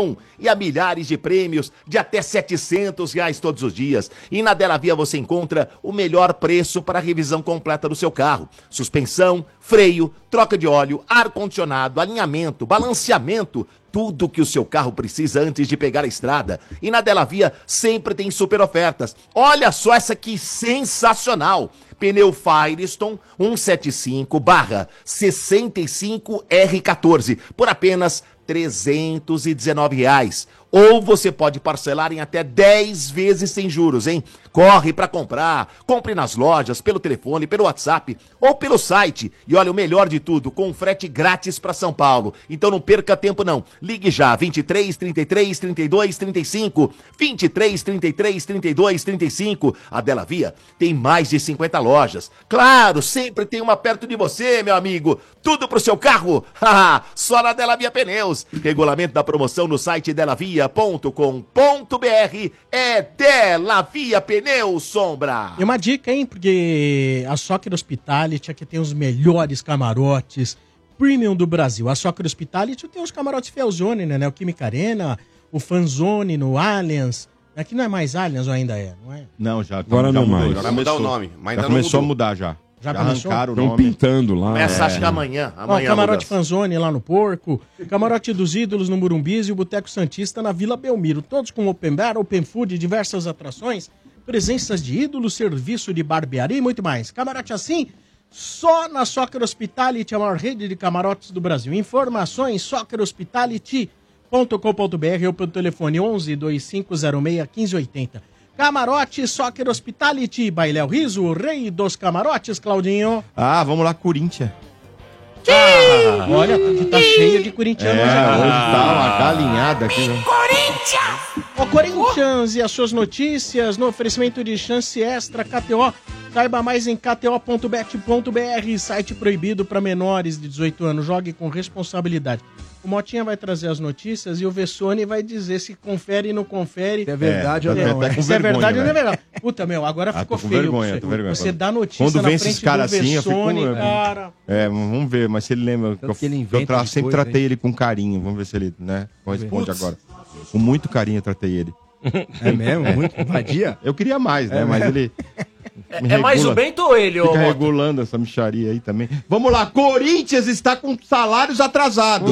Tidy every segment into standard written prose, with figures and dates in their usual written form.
1 e a milhares de prêmios de até R$700 todos os dias. E na Dela Via você encontra o melhor preço para a revisão completa do seu carro. Suspensão, freio, troca de óleo, ar-condicionado, alinhamento, balanceamento, tudo que o seu carro precisa antes de pegar a estrada. E na Dela Via sempre tem super ofertas. Olha só essa aqui, sensacional! Pneu Firestone 175/65R14 por apenas R$319. Ou você pode parcelar em até 10 vezes sem juros, hein? Corre para comprar. Compre nas lojas, pelo telefone, pelo WhatsApp ou pelo site. E olha, o melhor de tudo, com frete grátis para São Paulo. Então não perca tempo não. Ligue já, 23 33 32 35. 23 33 32 35. A Dela Via tem mais de 50 lojas. Claro, sempre tem uma perto de você, meu amigo. Tudo pro seu carro. Só na Dela Via Pneus. Regulamento da promoção no site delavia.com.br. É Dela Via Pneus, Sombra. E uma dica, hein? Porque a Soccer Hospitality aqui tem os melhores camarotes premium do Brasil. A Soccer Hospitality tem os camarotes Felzone, né? O Química Arena, o Fanzone no Allianz. Aqui não é mais Allianz ou ainda é? Não é? Não, já. Agora não mais. Vai mudar o nome, mas ainda não começou mudou. a mudar já. Já arrancaram o começou? nome. Estão pintando lá. Começa acho que amanhã. Ó, camarote Fanzone lá no Porco, camarote dos Ídolos no Murumbis e o Boteco Santista na Vila Belmiro. Todos com open bar, open food, diversas atrações, presenças de ídolos, serviço de barbearia e muito mais. Camarote assim, só na Soccer Hospitality, a maior rede de camarotes do Brasil. Informações, soccerhospitality.com.br ou pelo telefone 11 2506 1580. Camarote Soccer Hospitality, Bailéu Riso, o rei dos camarotes, Claudinho. Ah, vamos lá, Corinthians. Olha, tá cheio de corintianos. Hoje tá uma galinhada aqui. Né? O Corinthians e as suas notícias no oferecimento de chance extra KTO. Saiba mais em kto.bet.br, site proibido para menores de 18 anos. Jogue com responsabilidade. O Motinha vai trazer as notícias e o Vessone vai dizer se confere e não confere. Se é verdade ou não. Se é verdade ou não é verdade. Puta, meu, agora ficou feio. Vergonha. Você dá notícia quando na vem frente esses caras do assim, Vessone, eu fico... cara. Vamos ver, mas se ele lembra... Tanto que ele inventa eu de sempre coisa, tratei hein? ele com carinho. Vamos ver se ele, né, corresponde agora. Com muito carinho eu tratei ele. É mesmo? Muito vadia? Eu queria mais, né, mas ele... É mais o Bento ou ele, ô? Fica regulando essa micharia aí também. Vamos lá, Corinthians está com salários atrasados.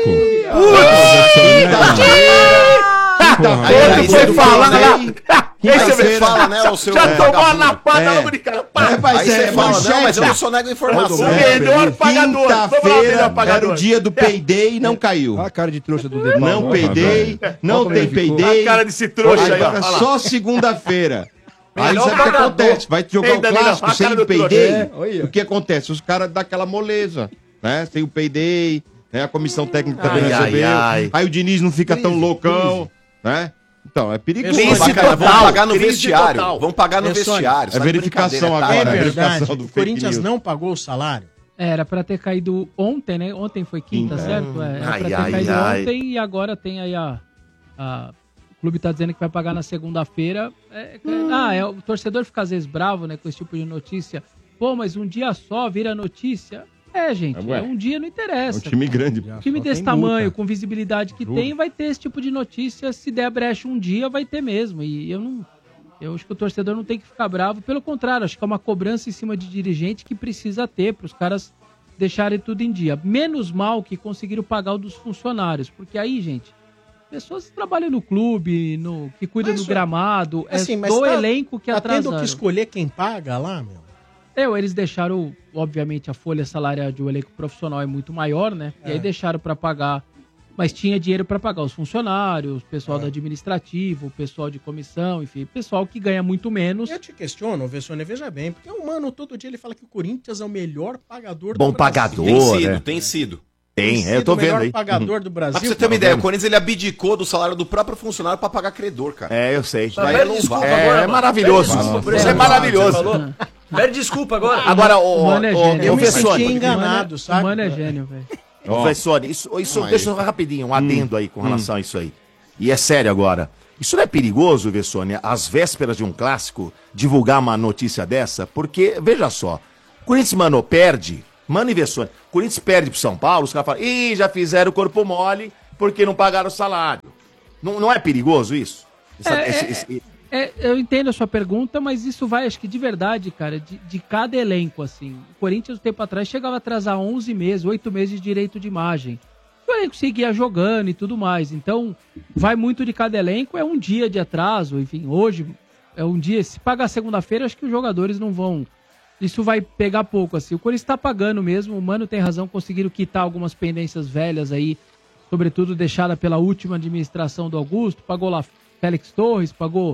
Aí você fala, né? Aí você fala, né, o seu... Já tomou a lapada logo de cara. Aí você fala, não, mas eu não sou nego informação. O melhor pagador. Quinta-feira era o dia do payday e não caiu. Olha a cara de trouxa do dedo. Não payday, não tem payday. A cara desse trouxa aí, ó. Agora só segunda-feira. Aí Melhor sabe o que pagador. acontece? Vai jogar Ei, o Danilo, clássico a cara sem do o payday. trouxa. Olha. O que acontece? Os caras dão aquela moleza, né? Sem o payday, né? A comissão técnica também resolveu. Aí o Diniz não fica tão loucão, né? Então, é perigoso. Crise Vamos pagar no crise vestiário. total. Vamos pagar no Pessoal, vestiário. É verificação agora. É a verdade. verificação do O fake Corinthians news. não pagou o salário? Era pra ter caído ontem, né? Ontem foi quinta, Quinta. certo? Era pra Ai, ter ai, caído ai. ontem e agora tem aí o clube tá dizendo que vai pagar na segunda-feira. O torcedor fica às vezes bravo, né, com esse tipo de notícia. Pô, mas um dia só vira notícia. Gente, um dia não É interessa. um time grande. Um time desse tamanho, com visibilidade que tem, vai ter esse tipo de notícia. Se der brecha um dia, vai ter mesmo. E eu acho que o torcedor não tem que ficar bravo. Pelo contrário, acho que é uma cobrança em cima de dirigente que precisa ter para os caras deixarem tudo em dia. Menos mal que conseguiram pagar o dos funcionários. Porque aí, gente, pessoas que trabalham no clube, que cuidam do gramado, Assim, mas do elenco que tá atrasaram. tendo que escolher quem paga lá, meu? Eles deixaram, obviamente, a folha salarial de um elenco profissional é muito maior, né? E aí deixaram para pagar, mas tinha dinheiro para pagar os funcionários, o pessoal do administrativo, o pessoal de comissão, enfim, pessoal que ganha muito menos. Eu te questiono, Vessone, veja bem, porque o mano todo dia ele fala que o Corinthians é o melhor pagador Bom do Brasil. pagador. Tem sido. Tem, sido eu tô o melhor vendo aí. pagador do Brasil. Mas pra você ter uma ideia, o Corinthians ele abdicou do salário do próprio funcionário pra pagar credor, cara. Eu sei. Pede desculpa É, agora, é mano. maravilhoso. Pede desculpa por Isso esse é absurdo maravilhoso. que você falou. Pede desculpa agora. Agora, Mano é gênio. Eu me Vessone, senti enganado, O sabe? mano é gênio, velho. Vessone, isso deixa eu rapidinho, um adendo aí com relação a isso aí. E é sério agora. Isso não é perigoso, Vessone, às vésperas de um clássico, divulgar uma notícia dessa? Porque, veja só, o Corinthians, mano, perde. Mano e Vessone, o Corinthians perde pro São Paulo, os caras falam, já fizeram o corpo mole porque não pagaram o salário. Não é perigoso isso? Eu entendo a sua pergunta, mas isso vai, acho que de verdade, cara, de cada elenco, assim. O Corinthians, um tempo atrás, chegava a atrasar 11 meses, 8 meses de direito de imagem. O elenco seguia jogando e tudo mais. Então, vai muito de cada elenco, é um dia de atraso, enfim, hoje é um dia. Se pagar segunda-feira, acho que os jogadores não vão... Isso vai pegar pouco, assim. O Corinthians tá pagando mesmo, o Mano tem razão, conseguiram quitar algumas pendências velhas aí, sobretudo deixada pela última administração do Augusto, pagou lá Félix Torres, pagou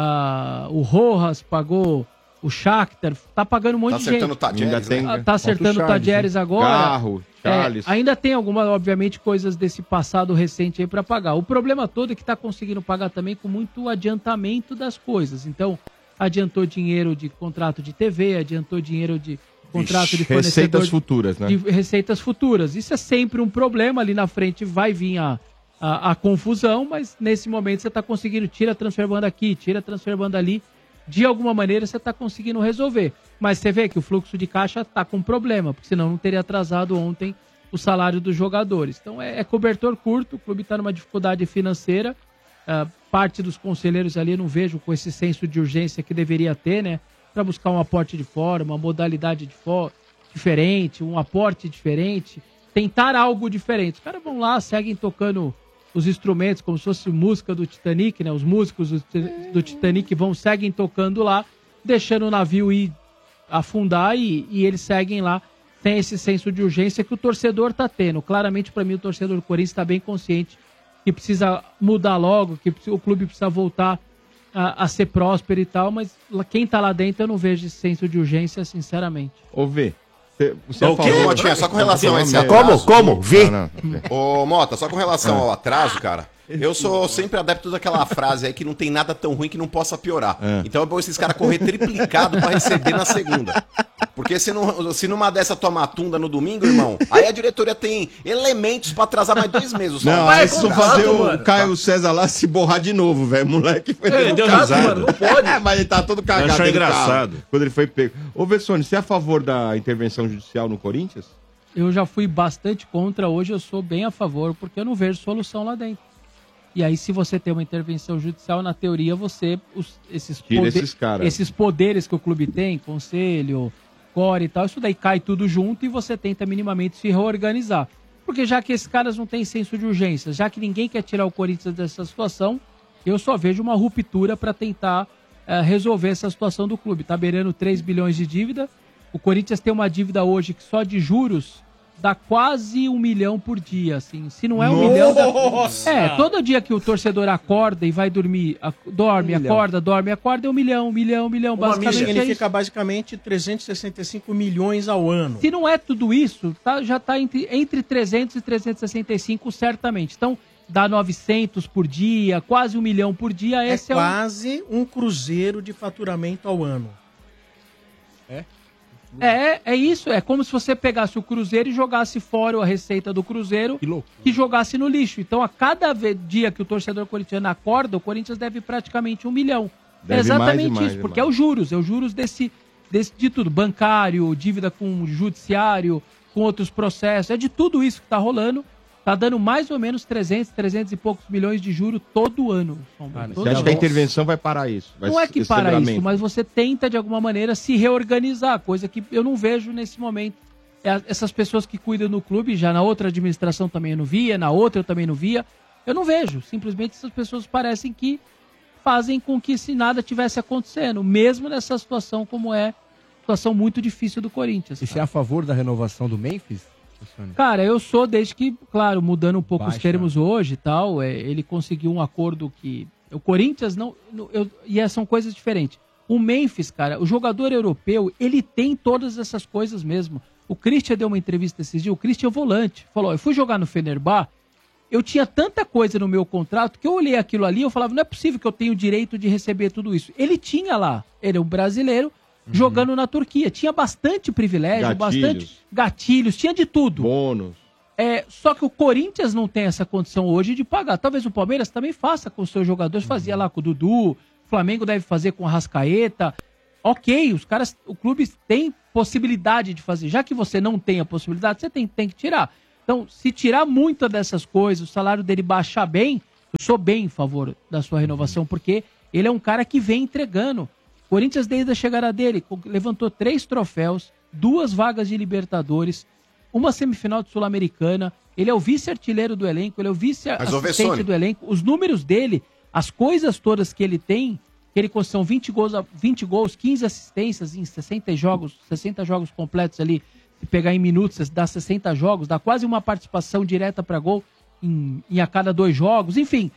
o Rojas, pagou o Shakhtar, tá pagando um monte de gente. Tá acertando o Tadieres agora. Garro, Charles. Ainda tem algumas, obviamente, coisas desse passado recente aí pra pagar. O problema todo é que tá conseguindo pagar também com muito adiantamento das coisas. Então, adiantou dinheiro de contrato de TV, adiantou dinheiro de contrato de fornecedor. Receitas futuras, né? De receitas futuras. Isso é sempre um problema. Ali na frente vai vir a confusão, mas nesse momento você está conseguindo, tira a transferbanda aqui, tira a transferbanda ali, de alguma maneira você está conseguindo resolver. Mas você vê que o fluxo de caixa está com problema, porque senão não teria atrasado ontem o salário dos jogadores. Então é cobertor curto, o clube está numa dificuldade financeira, parte dos conselheiros ali eu não vejo com esse senso de urgência que deveria ter, né, para buscar um aporte de fora, uma modalidade diferente, um aporte diferente, tentar algo diferente. Os caras vão lá, seguem tocando os instrumentos como se fosse música do Titanic, né? Os músicos do Titanic seguem tocando lá, deixando o navio ir afundar e eles seguem lá sem esse senso de urgência que o torcedor tá tendo. Claramente, para mim, o torcedor do Corinthians está bem consciente que precisa mudar logo, que o clube precisa voltar a ser próspero e tal, mas quem tá lá dentro eu não vejo esse senso de urgência, sinceramente. Ô, Vê. Você o quê, Motinha? Só com relação a esse atraso. Como? Vê. Ô, Mota, só com relação ao atraso, cara, eu sou sempre adepto daquela frase aí que não tem nada tão ruim que não possa piorar. Então é bom esses caras correr triplicado pra receber na segunda. Porque se numa dessa toma a tunda no domingo, irmão, aí a diretoria tem elementos pra atrasar mais 2 meses. Não, aí se fazer o Caio César lá se borrar de novo, velho. Moleque foi mano, não pode. Mas ele tá todo cagado. Achou engraçado. Quando ele foi pego. Ô, Vessone, você é a favor da intervenção judicial no Corinthians? Eu já fui bastante contra, hoje eu sou bem a favor, porque eu não vejo solução lá dentro. E aí, se você tem uma intervenção judicial, na teoria, esses poderes que o clube tem, conselho, core e tal, isso daí cai tudo junto e você tenta minimamente se reorganizar. Porque já que esses caras não têm senso de urgência, já que ninguém quer tirar o Corinthians dessa situação, eu só vejo uma ruptura para tentar resolver essa situação do clube. Tá beirando 3 bilhões de dívida, o Corinthians tem uma dívida hoje que só de juros dá quase 1 milhão por dia, assim. Se não é 1 milhão... todo dia que o torcedor acorda e vai dormir, acorda, é 1 milhão, basicamente significa basicamente 365 milhões ao ano. Se não é tudo isso, já está entre 300 e 365 certamente. Então, dá 900 por dia, quase 1 milhão por dia. Esse quase um cruzeiro de faturamento ao ano. É isso, é como se você pegasse o Cruzeiro e jogasse fora a receita do Cruzeiro que jogasse no lixo. Então, a cada dia que o torcedor corintiano acorda, o Corinthians deve praticamente 1 milhão. É exatamente isso, porque é os juros de tudo, bancário, dívida com o judiciário, com outros processos, é de tudo isso que está rolando. Tá dando mais ou menos 300 e poucos milhões de juros todo ano. Você acha que a intervenção vai parar isso? Não é que para isso, mas você tenta de alguma maneira se reorganizar, coisa que eu não vejo nesse momento. Essas pessoas que cuidam do clube, já na outra administração também eu não via, na outra eu também não via. Eu não vejo, simplesmente essas pessoas parecem que fazem com que se nada tivesse acontecendo, mesmo nessa situação como situação muito difícil do Corinthians. E você é a favor da renovação do Memphis? Cara, eu sou desde que, claro, mudando um pouco os termos hoje e tal, ele conseguiu um acordo que... O Corinthians são coisas diferentes. O Memphis, cara, o jogador europeu, ele tem todas essas coisas mesmo. O Christian deu uma entrevista esses dias, o Christian volante, falou, eu fui jogar no Fenerbahçe, eu tinha tanta coisa no meu contrato que eu olhei aquilo ali e eu falava, não é possível que eu tenha o direito de receber tudo isso. Ele tinha lá, ele é um brasileiro, jogando na Turquia. Tinha bastante privilégio, bastante gatilhos, tinha de tudo. Bônus. Só que o Corinthians não tem essa condição hoje de pagar. Talvez o Palmeiras também faça com os seus jogadores, fazia lá com o Dudu, o Flamengo deve fazer com a Arrascaeta. Ok, o clube tem possibilidade de fazer. Já que você não tem a possibilidade, você tem que tirar. Então, se tirar muita dessas coisas, o salário dele baixar bem, Eu sou bem em favor da sua renovação, porque ele é um cara que vem entregando. O Corinthians, desde a chegada dele, levantou 3 troféus, 2 vagas de Libertadores, uma semifinal de Sul-Americana. Ele é o vice-artilheiro do elenco, ele é o vice-assistente do elenco. Os números dele, as coisas todas que ele tem, que ele são 20 gols, 15 assistências em 60 jogos completos ali. Se pegar em minutos, dá 60 jogos, dá quase uma participação direta para gol em a cada 2 jogos. Enfim,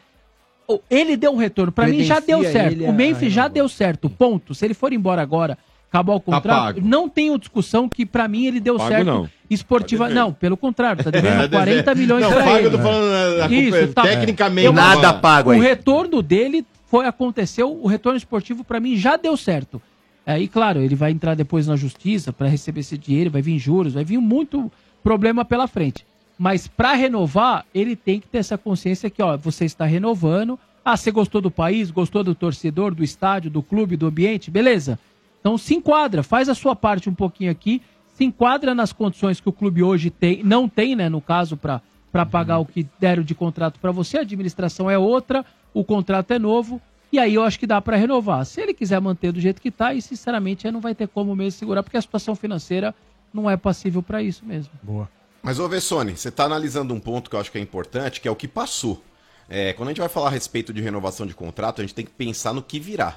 ele deu um retorno. Para mim já deu certo. O Memphis já deu certo, ponto. Se ele for embora agora, acabar o contrato, não tenho discussão que para mim ele deu certo. Não. Esportiva, não, pelo contrário, tá devendo 40 milhões não, pra pago, ele. Eu tô falando Isso, tá, tecnicamente. Nada pago aí. O retorno dele aconteceu, o retorno esportivo para mim já deu certo. Aí, claro, ele vai entrar depois na justiça para receber esse dinheiro, vai vir juros, vai vir muito problema pela frente. Mas para renovar, ele tem que ter essa consciência que, ó, você está renovando. Ah, você gostou do país, gostou do torcedor, do estádio, do clube, do ambiente, beleza. Então se enquadra, faz a sua parte um pouquinho aqui, se enquadra nas condições que o clube hoje não tem, né, no caso, para pagar o que deram de contrato para você, a administração é outra, o contrato é novo, e aí eu acho que dá para renovar. Se ele quiser manter do jeito que tá, e sinceramente aí não vai ter como mesmo segurar, porque a situação financeira não é passível para isso mesmo. Boa. Mas, ô Vessone, você tá analisando um ponto que eu acho que é importante, que é o que passou. Quando a gente vai falar a respeito de renovação de contrato, a gente tem que pensar no que virá.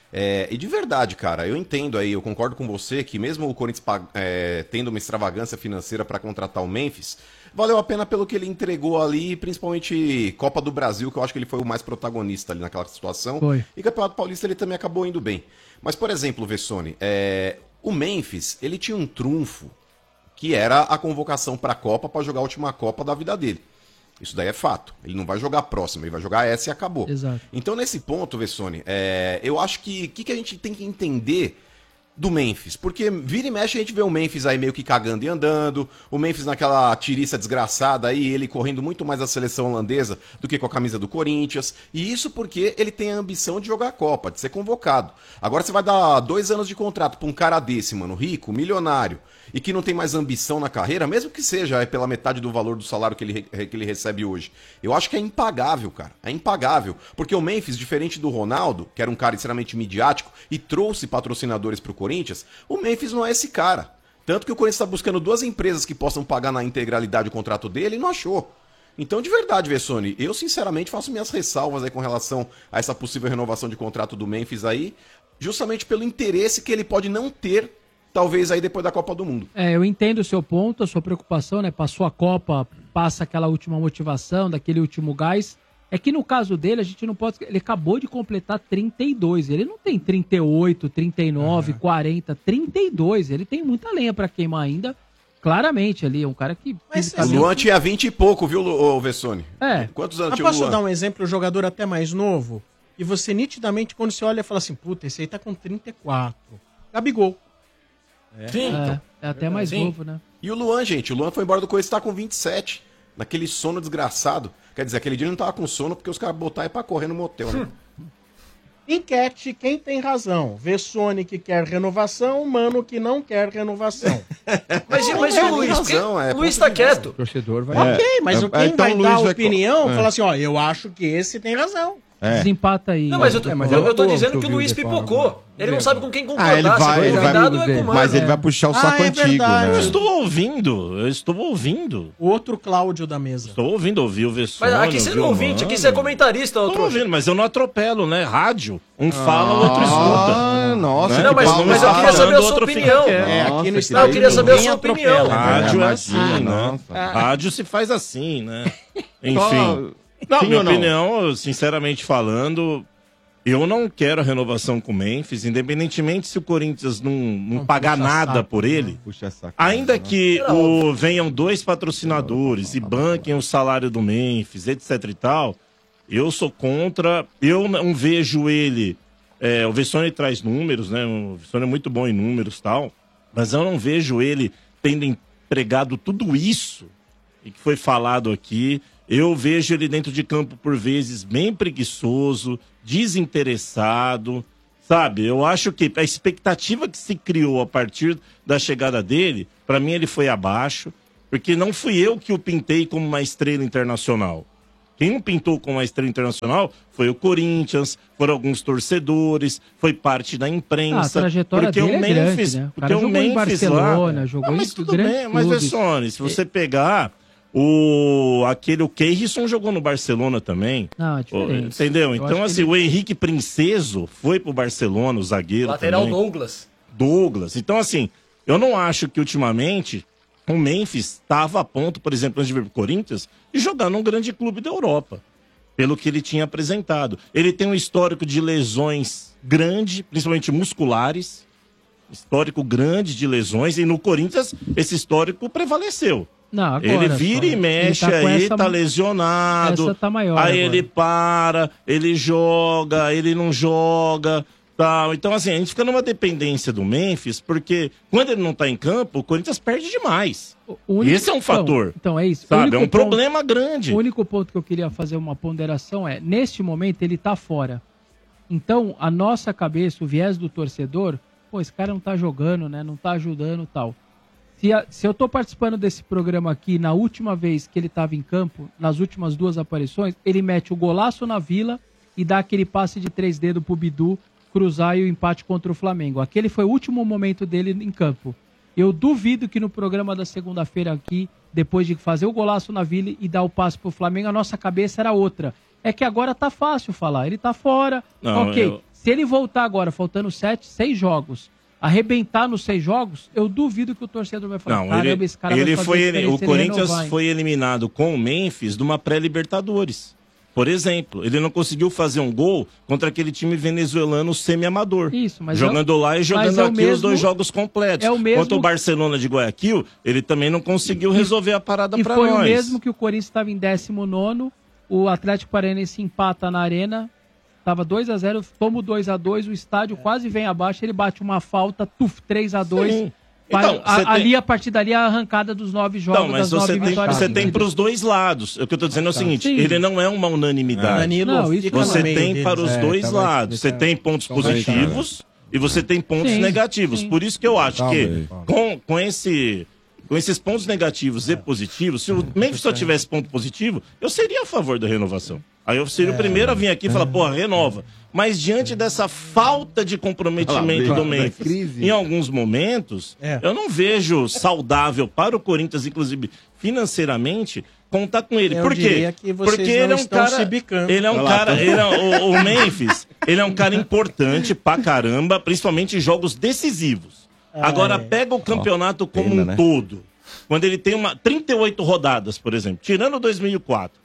E de verdade, cara, eu entendo aí, eu concordo com você que mesmo o Corinthians tendo uma extravagância financeira para contratar o Memphis, valeu a pena pelo que ele entregou ali, principalmente Copa do Brasil, que eu acho que ele foi o mais protagonista ali naquela situação. Foi. E Campeonato Paulista ele também acabou indo bem. Mas, por exemplo, Vessone, o Memphis, ele tinha um trunfo, que era a convocação para a Copa para jogar a última Copa da vida dele. Isso daí é fato. Ele não vai jogar a próxima, ele vai jogar essa e acabou. Exato. Então, nesse ponto, Vessone, eu acho que a gente tem que entender do Memphis? Porque vira e mexe a gente vê o Memphis aí meio que cagando e andando, o Memphis naquela tiriça desgraçada aí, ele correndo muito mais a seleção holandesa do que com a camisa do Corinthians, e isso porque ele tem a ambição de jogar a Copa, de ser convocado. Agora você vai dar 2 anos de contrato pra um cara desse, mano, rico, milionário, e que não tem mais ambição na carreira, mesmo que seja pela metade do valor do salário que ele recebe hoje. Eu acho que é impagável, cara. É impagável. Porque o Memphis, diferente do Ronaldo, que era um cara extremamente midiático e trouxe patrocinadores pro Corinthians, o Memphis não é esse cara. Tanto que o Corinthians está buscando 2 empresas que possam pagar na integralidade o contrato dele e não achou. Então, de verdade, Vessone, eu sinceramente faço minhas ressalvas aí com relação a essa possível renovação de contrato do Memphis aí, justamente pelo interesse que ele pode não ter talvez aí depois da Copa do Mundo. Eu entendo o seu ponto, a sua preocupação, né? Passou a Copa, passa aquela última motivação, daquele último gás. É que no caso dele, a gente não pode... Ele acabou de completar 32. Ele não tem 38, 39, 40, 32. Ele tem muita lenha pra queimar ainda. Claramente ali, é um cara que... O Luan tinha 20 e pouco, viu, Vessone? Quantos anos tinha o Luan? Posso dar um exemplo, jogador até mais novo? E você nitidamente, quando você olha, fala assim, puta, esse aí tá com 34. Gabigol. Sim, então. É até mais novo, né? E o Luan, gente, o Luan foi embora do Corinthians, tá com 27. Naquele sono desgraçado. Quer dizer, aquele dia ele não tava com sono porque os caras botaram ele pra correr no motel, né? Enquete, quem tem razão? Vessone que quer renovação, Mano que não quer renovação. Mas e o Luiz? O Luiz tá quieto. O torcedor vai... Ok, mas quem vai dar a opinião, fala assim, ó, eu acho que esse tem razão. Desempata aí. Não, mas eu tô dizendo que o Luiz pipocou. Ele não sabe com quem concordar. Mas ele vai puxar o saco antigo, né? Eu estou ouvindo. O outro Cláudio da mesa. Estou ouvindo, ouvir o Vessone. Mas aqui você não é ouvinte, aqui você é comentarista. Estou ouvindo, mas eu não atropelo, né? Rádio, um fala, o outro escuta. Nossa, não, mas eu queria saber a sua opinião. Aqui no estado eu queria saber a sua opinião. Rádio é assim, né? Rádio se faz assim, né? Enfim. Não, minha opinião, sinceramente falando, eu não quero a renovação com o Memphis, independentemente se o Corinthians não pagar nada por ele. Ainda que venham 2 patrocinadores e banquem o salário do Memphis, etc e tal, eu sou contra, eu não vejo ele... o Vessone traz números, né? O Vessone é muito bom em números e tal, mas eu não vejo ele tendo empregado tudo isso e que foi falado aqui. Eu vejo ele dentro de campo, por vezes, bem preguiçoso, desinteressado, sabe? Eu acho que a expectativa que se criou a partir da chegada dele, para mim ele foi abaixo, porque não fui eu que o pintei como uma estrela internacional. Quem não pintou com uma estrela internacional foi o Corinthians, foram alguns torcedores, foi parte da imprensa. A trajetória porque dele o Memphis, é grande, né? O porque cara o jogou em Memphis Barcelona, lá, jogou mas em tudo grandes bem, mas clubes. Vessone, se você pegar o Keirson jogou no Barcelona também. Não, é diferente. Entendeu? Eu Então, acho assim, que o Henrique Princeso foi pro Barcelona, o zagueiro Lateral também. Douglas. Então, assim, eu não acho que ultimamente o Memphis estava a ponto, por exemplo, antes de vir pro Corinthians, de jogar num grande clube da Europa, pelo que ele tinha apresentado. Ele tem um histórico de lesões grande, principalmente musculares, histórico grande de lesões, e no Corinthians esse histórico prevaleceu. Não, agora, ele vira e mexe, aí tá lesionado, essa tá maior aí agora. ele para, ele joga, ele não joga, tal. Então, assim, a gente fica numa dependência do Memphis, porque quando ele não tá em campo, o Corinthians perde demais. Esse é um fator. Então é isso. Sabe? É um problema grande. O único ponto que eu queria fazer uma ponderação é, neste momento ele tá fora. Então, a nossa cabeça, o viés do torcedor, pô, esse cara não tá jogando, né? Não tá ajudando e tal. Se eu tô participando desse programa aqui, na última vez que ele tava em campo, nas últimas 2 aparições, ele mete o golaço na Vila e dá aquele passe de 3 dedos pro Bidu cruzar e o empate contra o Flamengo. Aquele foi o último momento dele em campo. Eu duvido que no programa da segunda-feira aqui, depois de fazer o golaço na Vila e dar o passe pro Flamengo, a nossa cabeça era outra. É que agora tá fácil falar. Ele tá fora. Não, ok. Se ele voltar agora, faltando 6 jogos, arrebentar nos 6 jogos, eu duvido que o torcedor vai falar, caramba, esse cara vai fazer diferença, o Corinthians renovar, foi eliminado com o Memphis de uma pré-Libertadores. Por exemplo, ele não conseguiu fazer um gol contra aquele time venezuelano semi-amador. Isso, mas jogando lá e jogando aqui os 2 jogos completos. É o mesmo... Contra o Barcelona de Guayaquil, ele também não conseguiu resolver a parada pra nós. E foi o mesmo que o Corinthians estava em 19º, o Atlético Paranaense empata na Arena, tava 2-0, toma o 2-2, o estádio quase vem abaixo, ele bate uma falta, 3-2. Então, ali, a partir dali, a arrancada dos 9 jogos, não, mas das 9 vitórias. Você tem para os 2 lados. O que eu tô dizendo é o seguinte, ele não é uma unanimidade. Você tem para os 2 lados. Você tem pontos positivos e você tem pontos negativos. Por isso que eu acho que com esses pontos negativos e positivos, se o Memphis só tivesse ponto positivo, eu seria a favor da renovação. Aí eu seria o primeiro a vir aqui e falar, pô, renova. Mas diante dessa falta de comprometimento do Memphis, em alguns momentos, eu não vejo saudável para o Corinthians, inclusive financeiramente, contar com ele. Por quê? Porque ele é um cara. Ele é um cara. O Memphis, ele é um cara importante pra caramba, principalmente em jogos decisivos. Agora pega o campeonato como um todo. Quando ele tem 38 rodadas, por exemplo, tirando 2004,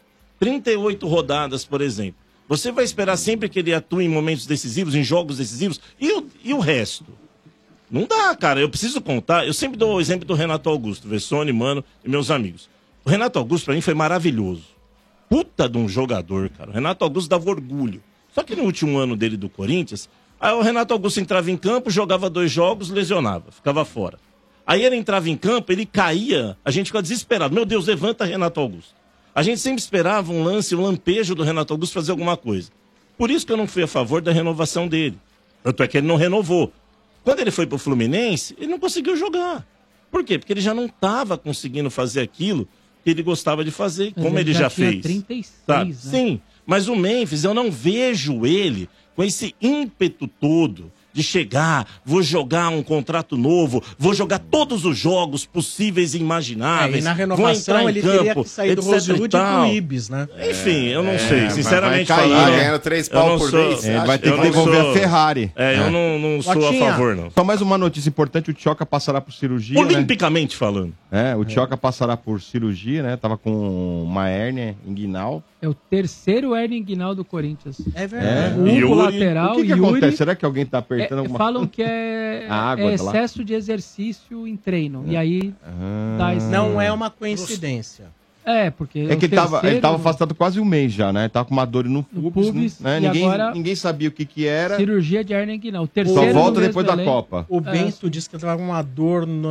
38 rodadas, por exemplo. Você vai esperar sempre que ele atue em momentos decisivos, em jogos decisivos, e o resto? Não dá, cara. Eu preciso contar. Eu sempre dou o exemplo do Renato Augusto, Vessone, Mano e meus amigos. O Renato Augusto, pra mim, foi maravilhoso. Puta de um jogador, cara. O Renato Augusto dava orgulho. Só que no último ano dele do Corinthians, aí o Renato Augusto entrava em campo, jogava 2 jogos, lesionava, ficava fora. Aí ele entrava em campo, ele caía, a gente ficava desesperado. Meu Deus, levanta Renato Augusto. A gente sempre esperava um lampejo do Renato Augusto fazer alguma coisa. Por isso que eu não fui a favor da renovação dele. Tanto é que ele não renovou. Quando ele foi pro Fluminense, ele não conseguiu jogar. Por quê? Porque ele já não estava conseguindo fazer aquilo que ele gostava de fazer, mas como ele já fez. 36, sabe? né? Sim, mas o Memphis, eu não vejo ele com esse ímpeto todo de chegar, vou jogar um contrato novo, vou jogar todos os jogos possíveis e imagináveis. E na renovação ele teria que sair do Rosewood e pro Ibis, né? Enfim, eu não sei, sinceramente vai cair, falando. Ganhando 3 pau por mês. Vai ter que devolver a Ferrari. Eu não sou a favor, não. Só mais uma notícia importante, o Tchoca passará por cirurgia, olimpicamente falando. O Tchoca passará por cirurgia, né? Tava com uma hérnia inguinal. É o 3º hérnia inguinal do Corinthians. É verdade. O único lateral, o que acontece? Será que alguém tá apertando alguma coisa? Falam que é excesso de exercício em treino. E aí dá esse... Não é uma coincidência. Porque... É que ele tava afastado quase um mês já, né? Tava com uma dor no pubis, né? Ninguém sabia o que era. Cirurgia de hérnia inguinal. Só volta depois da Copa. O Bento disse que tava com uma dor no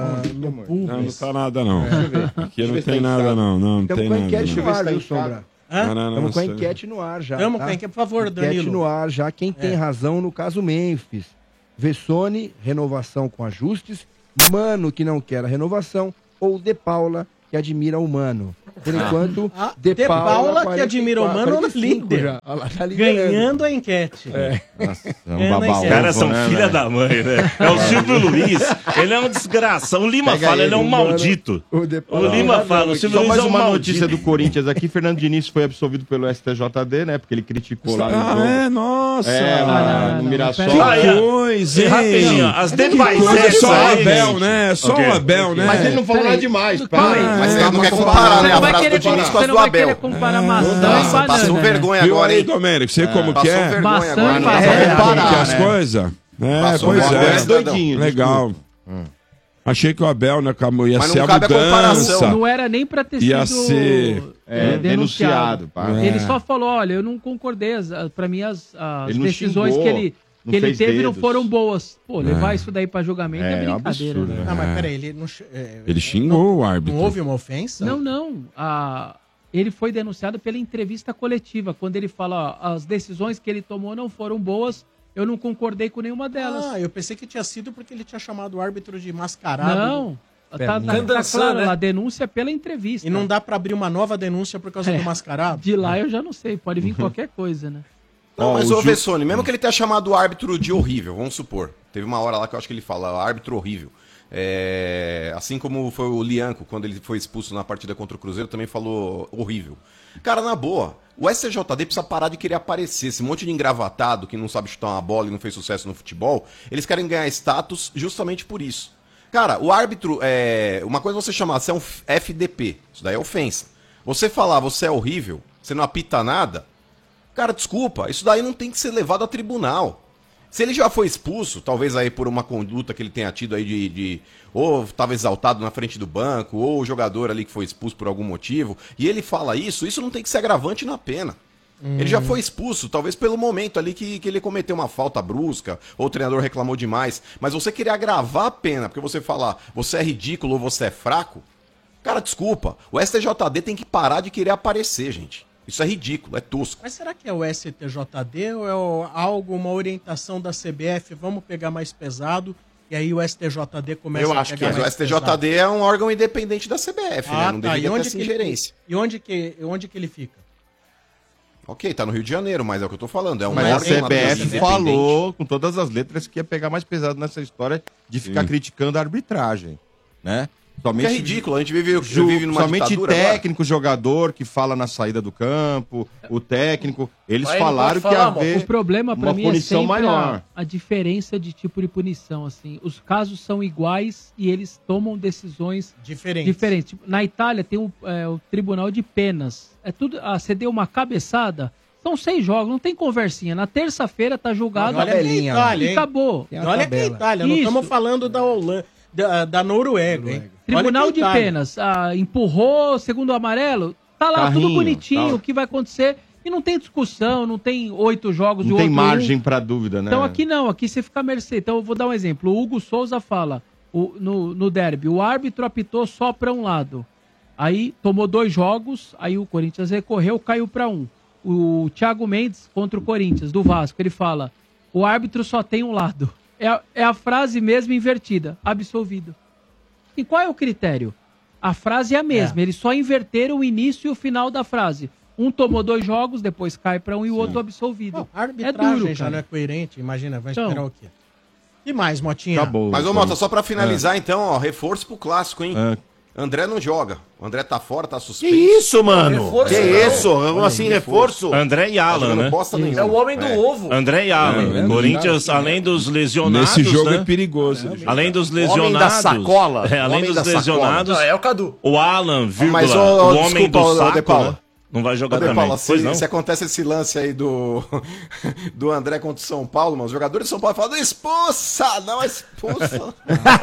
pubis. Não tá nada, não. Aqui não tem nada, não. Não tem nada. Estamos com a enquete no ar, viu, Sombra? Estamos com a enquete no ar já. Estamos com a enquete, por favor, Danilo. Enquete no ar já. Quem tem razão no caso Memphis? Vessone, renovação com ajustes. Mano, que não quer a renovação. Ou De Paula, que admira o Mano. Por enquanto, De Paula que admira o Mano, líder. Já. Olha lá, tá liderando. Ganhando a enquete. Nossa, é Ganhando a um enquete. Os caras são filha da mãe, né? É o Silvio Luiz, ele é um desgraça. O Lima Pega fala, ele, ele é um mano. maldito. O De O Paula. Lima fala, o Silvio Só Luiz mais é um uma maldito. notícia do Corinthians aqui. Fernando Diniz foi absolvido pelo STJD, né? Porque ele criticou lá no jogo. Nossa. Lá no não, Mirassol. peraí. Que coisa, hein? Rapidinho, as Coisa, demais só o aí, Abel, gente. né? Só Ok. o Abel, né? Mas ele não falou Peraí. nada demais. Calma aí. Mas você não Vamos quer comparar, né? Você A não vai frase querer, do Diniz com você as não do vai Abel. querer comparar maçã e Nossa, banana. passou vergonha Viu agora, aí, hein? Domênico? Você como que Passou é? vergonha Maçã agora. e Não banana. quer Como que comparar, é as né? coisas? É, Passou pois vergonha, é. esse doidinho, Legal. Achei que o Abel, né, ia Mas não ser a cabe a comparação. mudança. Não era nem pra ter Ia sido ser, denunciado. pá. Ele só falou, olha, eu não concordei. Pra mim, as Ele não decisões xingou, que ele fez teve não dedos. foram boas. Pô, levar isso daí pra julgamento é É um brincadeira, absurdo, né? Ah, mas peraí, ele não... Ele xingou o árbitro. Não houve uma ofensa? Não. Ele foi denunciado pela entrevista coletiva, quando ele fala, ó, as decisões que ele tomou não foram boas, eu não concordei com nenhuma delas. Ah, eu pensei que tinha sido porque ele tinha chamado o árbitro de mascarado. Não, tá Candançã, claro, né? a denúncia é pela entrevista. E não dá pra abrir uma nova denúncia por causa do mascarado? De lá eu já não sei, pode vir qualquer coisa, né? Não, Ó, mas o ô Ju- Vessone, mesmo que ele tenha chamado o árbitro de horrível, vamos supor. Teve uma hora lá que eu acho que ele fala, árbitro horrível. Assim como foi o Lianco, quando ele foi expulso na partida contra o Cruzeiro, também falou horrível. Cara, na boa, o STJD precisa parar de querer aparecer. Esse monte de engravatado que não sabe chutar uma bola e não fez sucesso no futebol, eles querem ganhar status justamente por isso. Cara, o árbitro, uma coisa é você chamar, você é um FDP, isso daí é ofensa. Você falar, você é horrível, você não apita nada, cara, desculpa, isso daí não tem que ser levado a tribunal. Se ele já foi expulso, talvez aí por uma conduta que ele tenha tido aí ou estava exaltado na frente do banco, ou o jogador ali que foi expulso por algum motivo, e ele fala isso não tem que ser agravante na pena. Ele já foi expulso, talvez pelo momento ali que ele cometeu uma falta brusca, ou o treinador reclamou demais, mas você querer agravar a pena, porque você falar, você é ridículo ou você é fraco, cara, desculpa, o STJD tem que parar de querer aparecer, gente. Isso é ridículo, é tosco. Mas será que é o STJD ou é uma orientação da CBF? Vamos pegar mais pesado e aí o STJD começa Eu a acho que pegar o mais STJD é um órgão independente da CBF, né? Não deveria ter essa ingerência. E onde que ele fica? Ok, tá no Rio de Janeiro, mas é o que eu tô falando. É um Mas a órgão CBF independente. falou com todas as letras que ia pegar mais pesado nessa história de ficar criticando a arbitragem, né? Porque é ridículo, a gente vive numa somente ditadura técnico, jogador que fala na saída do campo, o técnico, eles Aí não falaram pode que ia falar, haver O problema pra uma mim é punição sempre maior. a diferença de tipo de punição, assim. Os casos são iguais e eles tomam decisões diferentes. Tipo, na Itália tem o Tribunal de Penas. É tudo. Você deu uma cabeçada, são 6 jogos, não tem conversinha. Na terça-feira tá julgado Olha que é Itália, e hein? acabou. Olha que é Itália, não Isso. estamos falando da Holanda, da Noruega, hein? Tribunal Olha que de Itália. Penas, empurrou, segundo o amarelo, tá lá tudo Carrinho, bonitinho, tal. o que vai acontecer. E não tem discussão, não tem 8 jogos não e tem outro margem pra dúvida, né? Então aqui não, aqui você fica à mercê. Então eu vou dar um exemplo. O Hugo Souza fala no derby, o árbitro apitou só para um lado. Aí tomou 2 jogos, aí o Corinthians recorreu, caiu para 1. O Thiago Mendes contra o Corinthians, do Vasco, ele fala, o árbitro só tem um lado. É a frase mesmo invertida, absolvido. E qual é o critério? A frase é a mesma, eles só inverteram o início e o final da frase. Um tomou 2 jogos, depois cai para um e o outro absolvido. A arbitragem duro, já cara. não é coerente, imagina, vai Então. esperar o quê? E mais, Motinha? Acabou. Mas, ô Mota, só pra finalizar, então, ó, reforço pro clássico, hein? É. André não joga. O André tá fora, tá Que suspenso. isso, mano? Reforço que não. isso? Como assim, reforço? André e Tá Alan, jogando né? bosta É nenhuma. o homem do ovo. André e Alan. Corinthians, além dos lesionados, Nesse jogo né? é perigoso. Além dos Homem lesionados. da sacola. Além Homem dos da lesionados, Não, é o Cadu. o Alan, vírgula, Mas, o homem desculpa, do ô, saco, De Paula. né? Não vai jogar Ô, De também. Paula, Pois não. se acontece esse lance aí do André contra o São Paulo, mano, os jogadores de São Paulo falam, expulsa, não expulsa.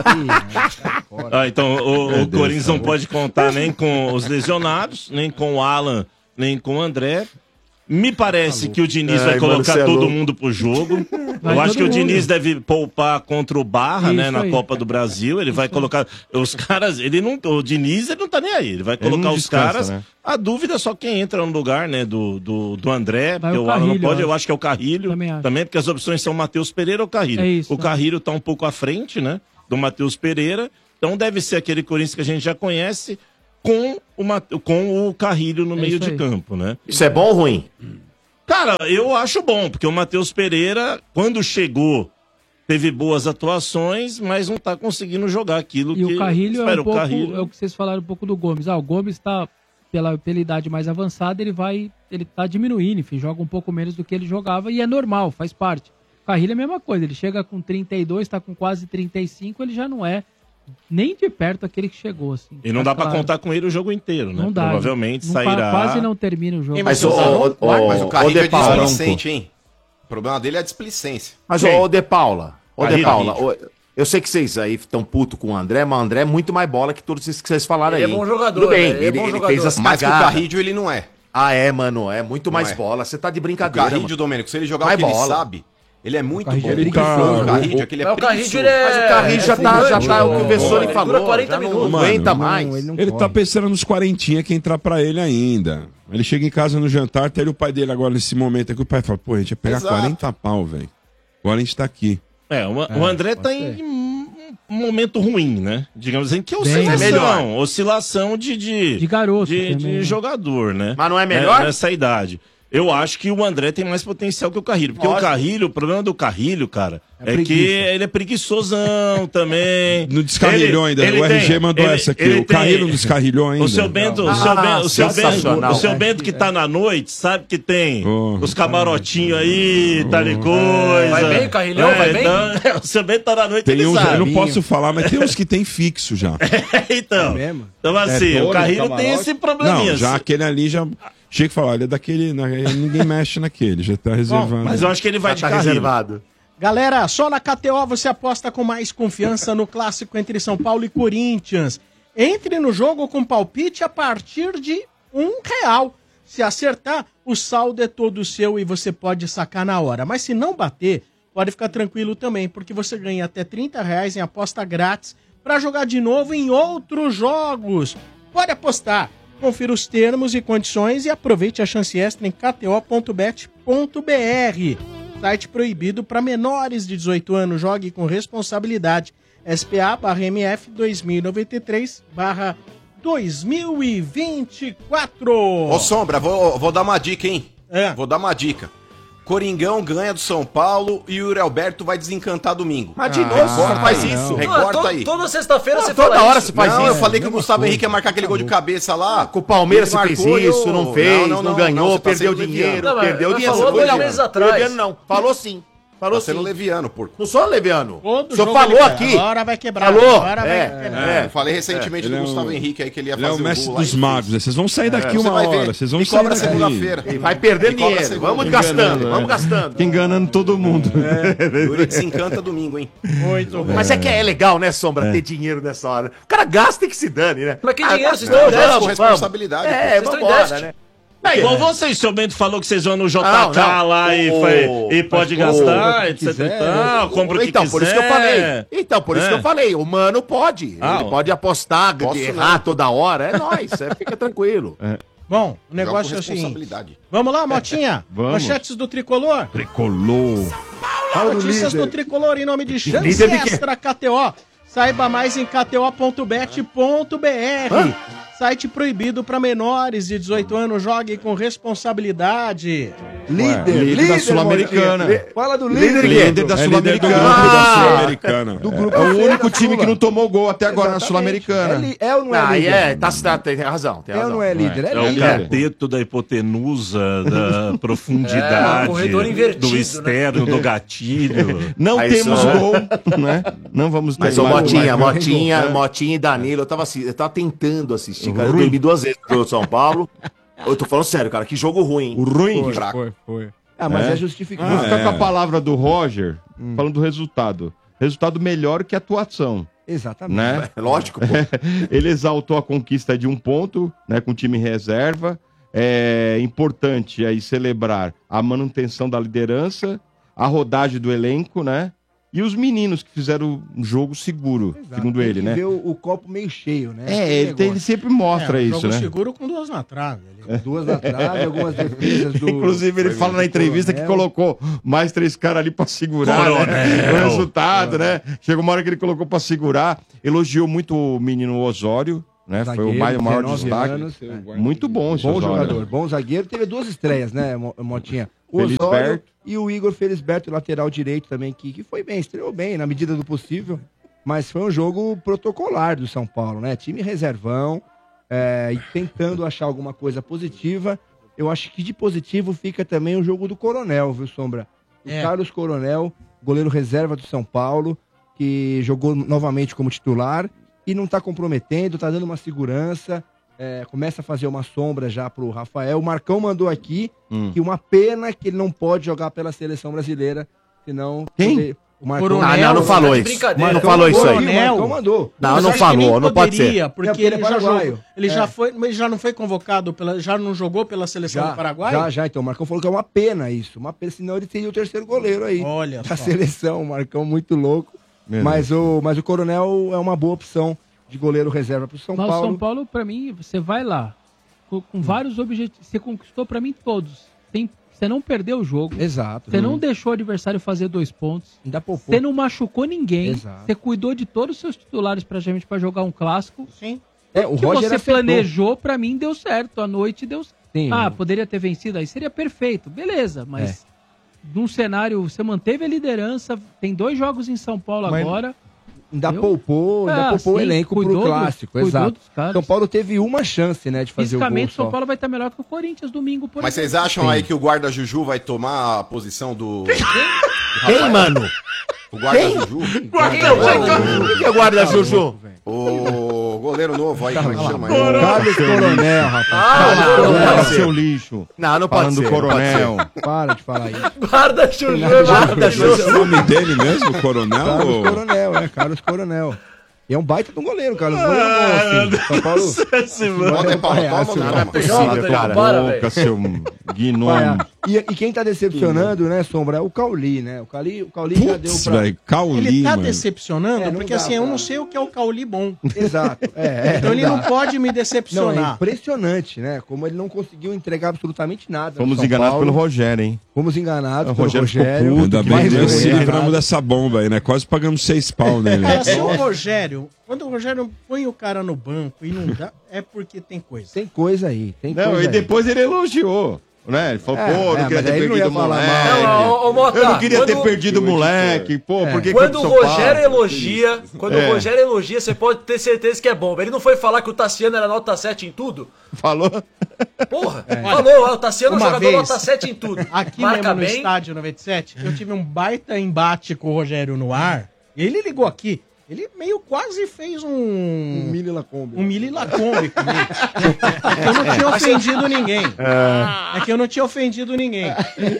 Então, o Corinthians não pode contar nem com os lesionados, nem com o Alan, nem com o André. Me parece que o Diniz vai colocar mano, todo louco. mundo pro jogo. Vai Eu acho todo que o mundo. Diniz deve poupar contra o Barra, né, Isso na aí. Copa do Brasil. Ele vai colocar os caras, o Diniz ele não tá nem aí. Ele vai colocar não os descansa, caras. né? A dúvida é só quem entra no lugar, né, do André, Vai porque o o Alan não Carrilho, pode. eu Eu acho que é o Carrilho Também acho. também, porque as opções são Matheus Pereira ou Carrilho. É isso, O Carrilho tá um pouco à frente, né, do Matheus Pereira. Então deve ser aquele Corinthians que a gente já conhece. com o Carrilho no meio de campo, né? Isso é bom ou ruim? Cara, eu acho bom, porque o Matheus Pereira, quando chegou, teve boas atuações, mas não tá conseguindo jogar aquilo que... E o Carrilho espera, é um pouco, Carrilho... é o que vocês falaram um pouco do Gomes. O Gomes tá, pela idade mais avançada, ele tá diminuindo, enfim, joga um pouco menos do que ele jogava, e é normal, faz parte. O Carrilho é a mesma coisa, ele chega com 32, tá com quase 35, ele já não é nem de perto aquele que chegou, assim. E não dá pra contar com ele o jogo inteiro, né? Não dá. Provavelmente não, sairá... Quase não termina o jogo. Mas o Carrilho é displicente, hein? O problema dele é a displicência. Mas, ô De Paula, eu sei que vocês aí estão putos com o André, mas o André é muito mais bola que todos esses que vocês falaram aí. Ele é bom jogador, Tudo bem, ele é bom jogador. fez as Mas que o cagadas. Carrilho ele não é. Ah, é, mano, é muito mais é. bola. Você tá de O brincadeira, Carrilho, mano. Domênico, se ele jogar Mais o que bola. ele sabe, ele é muito bom. Ele O Carrilho, aquele é Mas o Carrilho, preguiçoso. ele é... Mas o Carrilho já tá o que o Vessone Ele falou. dura 40 já não minutos. aguenta Mano, mais. não, Ele corre. tá pensando nos 40 que entrar pra ele ainda. Ele chega em casa no jantar, até ele, o pai dele agora nesse momento aqui, o pai fala, pô, a gente ia pegar Exato. 40 pau, velho. Agora a gente tá aqui. O André tá em um momento ruim, né? Digamos assim, que é oscilação. melhor. Oscilação de garoto de também, né? jogador, né? Mas não é melhor? Nessa idade. Eu acho que o André tem mais potencial que o Carrilho. Porque Lógico. o Carrilho, o problema do Carrilho, cara, é preguiça. que ele é preguiçosão também. Não descarrilhou ainda. O RG mandou essa aqui. O Carrilho não descarrilhou ainda. O seu Bento, sensacional. Bento que tá na noite, sabe que tem Oh. os camarotinhos aí, tal e coisa. Vai bem, Carrilhão, vai bem? Então, o seu Bento tá na noite, Tem ele uns, sabe. eu não posso falar, mas tem uns que tem fixo já. Então, mesmo? então assim, dono o do Carrilho tem camarote? esse probleminha. Não, já aquele ali já... Chega e fala, olha, daquele... ninguém mexe naquele, já tá reservado. Mas eu acho que ele vai de Tá Carrilho. reservado. Galera, só na KTO você aposta com mais confiança no clássico entre São Paulo e Corinthians. Entre no jogo com palpite a partir de R$1. Se acertar, o saldo é todo seu e você pode sacar na hora. Mas se não bater, pode ficar tranquilo também, porque você ganha até R$30 em aposta grátis para jogar de novo em outros jogos. Pode apostar. Confira os termos e condições e aproveite a chance extra em kto.bet.br. Site proibido para menores de 18 anos. Jogue com responsabilidade. SPA/MF 2093/2024. Ô, Sombra, vou dar uma dica, hein? É. Vou dar uma dica. Coringão ganha do São Paulo e o Yuri Alberto vai desencantar domingo. Mas de novo, você faz isso. Recorta aí. Toda sexta-feira você Toda fala hora isso. você faz Não, isso. eu falei que o Gustavo Henrique ia marcar aquele gol de cabeça lá. Com o Palmeiras Ele você fez marcou e isso, eu- não fez, não ganhou, você tá perdeu sendo dinheiro, leviano. Não, mas perdeu dinheiro. falou você 2 foi meses leviano. atrás. Leviano não, falou sim. Falou Tá sendo sim. leviano, porco. Não sou leviano. Todo O senhor jogo falou ele aqui. quer. Agora vai quebrar. Falou. Agora vai quebrar. Eu falei recentemente Ele do é Gustavo um- Henrique aí que ele ia Ele é fazer o mestre gol lá dos e magos. fez. Vocês vão sair daqui Você uma vai ver. hora. Vocês vão Me sair cobra daqui. segunda-feira. E vai perder Me cobra dinheiro. segunda. Vamos gastando, Enganando, vamos gastando. Fica enganando todo mundo. Yuri desencanta domingo, hein? Muito bem. Mas é que é legal, né, Sombra, ter dinheiro nessa hora. O cara gasta e que se dane, né? Mas que dinheiro? Vocês Não, estão em já é com déficit. responsabilidade. É, Vocês estão em vambora, déficit. né? É igual vocês, seu Bento falou que vocês vão no JK Não. lá e pode gastar, etc e tal, compra o que Então, quiser. por isso que eu falei. Então, por isso que eu falei. O mano pode. Ah, Ele pode apostar, Posso errar não. toda hora. É nóis, fica tranquilo. Bom, o Joga negócio com é o seguinte. responsabilidade. Vamos lá, Motinha. Vamos. Manchetes do Tricolor. Tricolor. Notícias do Tricolor em nome de Chance Líder de quê? Extra KTO. Saiba mais em kto.bet.br. Site proibido para menores de 18 anos. Jogue com responsabilidade. Líder da Sul-Americana. Fala do líder. Líder da É líder do Sul-Americana. grupo da Sul-Americana. Do grupo É o feio único da time Sula. que não tomou gol até agora na Exatamente. Sul-Americana. É ou não é Aí líder? tem razão, tem É ou razão. não é líder? É É o líder. cateto da hipotenusa, da profundidade, É, um corredor invertido, do né? externo, do gatilho. Não Aí temos só- gol, né? Não vamos ter. Mas, ô, mais gol. Motinha e Danilo, eu tava tentando assistir, cara. Eu dormi 2 vezes pro São Paulo. Eu tô falando sério, cara, que jogo ruim. O ruim. Foi. Ah, mas é justificado. Vou ficar com a palavra do Roger, falando do resultado. Resultado melhor que a atuação, Exatamente. né? É lógico, pô. Ele exaltou a conquista de 1 ponto, né, com o time em reserva. É importante aí celebrar a manutenção da liderança, a rodagem do elenco, né? E os meninos que fizeram um jogo seguro, Exato. segundo Tem ele, que né? ver o copo meio cheio, né? É, ele sempre mostra isso, jogo né? seguro com 2 na trave. Duas na trave, algumas defesas do... Inclusive, ele fala na entrevista que colocou mais 3 caras ali pra segurar, né? Coronel. O resultado, né? Chegou uma hora que ele colocou pra segurar. Elogiou muito o menino Osório, né? Foi Zagueiro, o maior 19 destaque. anos. Muito bom esse Bom Osório. jogador, bom zagueiro. Teve 2 estreias, né, Motinha? O Felisberto. Osório e o Igor Felisberto, lateral direito também, que foi bem, estreou bem, na medida do possível. Mas foi um jogo protocolar do São Paulo, né? Time reservão, e tentando achar alguma coisa positiva. Eu acho que de positivo fica também o jogo do Coronel, viu, Sombra? O Carlos Coronel, goleiro reserva do São Paulo, que jogou novamente como titular e não tá comprometendo, tá dando uma segurança, começa a fazer uma sombra já pro Rafael. O Marcão mandou aqui que uma pena que ele não pode jogar pela seleção brasileira, senão... Quem? O Marcão... Não falou isso. Não falou isso aí. O Marcão mandou. Não falou, não pode ser. Porque ele já não foi convocado, já não jogou pela seleção do Paraguai? Já. Então o Marcão falou que é uma pena isso. Uma pena, senão ele seria o terceiro goleiro aí. Olha da só. seleção. O Marcão muito louco. Mas o Coronel é uma boa opção de goleiro reserva pro São Mas Paulo. o São Paulo, pra mim, você vai lá com vários objetivos. Você conquistou, pra mim, todos. Você não perdeu o jogo. Exato. Você não deixou o adversário fazer 2 pontos. Ainda poupou. Você não machucou ninguém. Exato. Você cuidou de todos os seus titulares praticamente pra jogar um clássico. Sim. O que Roger você acertou. planejou, pra mim, deu certo. À noite deu certo. Sim. Poderia ter vencido aí. Seria perfeito. Beleza, mas num cenário, você manteve a liderança. Tem 2 jogos em São Paulo agora. Ainda poupou o elenco pro clássico, exato. São Paulo teve uma chance, né, de fazer o gol. Fisicamente, São Paulo vai estar melhor que o Corinthians domingo, por Mas vocês exemplo. acham aí que o guarda Juju vai tomar a posição do... Quem, mano? O guarda Juju? Quem é o guarda Juju? O goleiro novo aí, como é que chama? Carlos Coronel, Coronel, seu lixo. Não pode Falando ser. do Coronel. Para de falar isso. Guarda Juju, guarda Esse é o nome dele mesmo, Coronel? Carlos Coronel, Carlos Coronel. E é um baita de um goleiro, cara. Um goleiro bom, assim. São Paulo... Bota aí, Paulo, toma, Não é possível, cara. Boca, seu gnomo. E quem tá decepcionando, né, Sombra, é o Cauli, né? O Cauli já deu pra... Velho, Cauli, Ele tá mano. decepcionando, não porque dá assim, eu pra- não sei o que é o Cauli bom. Exato. Então ele dá. não pode me Não, é decepcionar. impressionante, né? Como ele não conseguiu entregar absolutamente nada. no Fomos São enganados Paulo. pelo Rogério, hein? Fomos enganados O pelo Rogério ficou Rogério. puto, Ainda bem mais que um nós se erro. livramos dessa bomba aí, né? Quase pagamos 6 pau nele. Cara, se o Rogério, quando o Rogério põe o cara no banco e não dá, é porque tem coisa. Tem coisa aí, tem Não, coisa e aí. depois ele elogiou. Né? Ele falou, não queria mas ter aí ele não perdido ia o falar moleque. mal. Ô, Mota, Eu não queria ter quando- perdido o moleque. Pô, por que Quando que o São Paulo? Rogério elogia, o Rogério elogia, você pode ter certeza que é bom. Ele não foi falar que o Tassiano era nota 7 em tudo? Falou? Porra, falou, o Tassiano é um Uma jogador vez, nota 7 em tudo. Aqui Marca mesmo no bem. estádio 97, eu tive um baita embate com o Rogério no ar. Ele ligou aqui. Ele meio quase fez um Mili Lacombe. Lacombe comigo. É que eu não tinha ofendido ninguém. É que eu não tinha ofendido ninguém.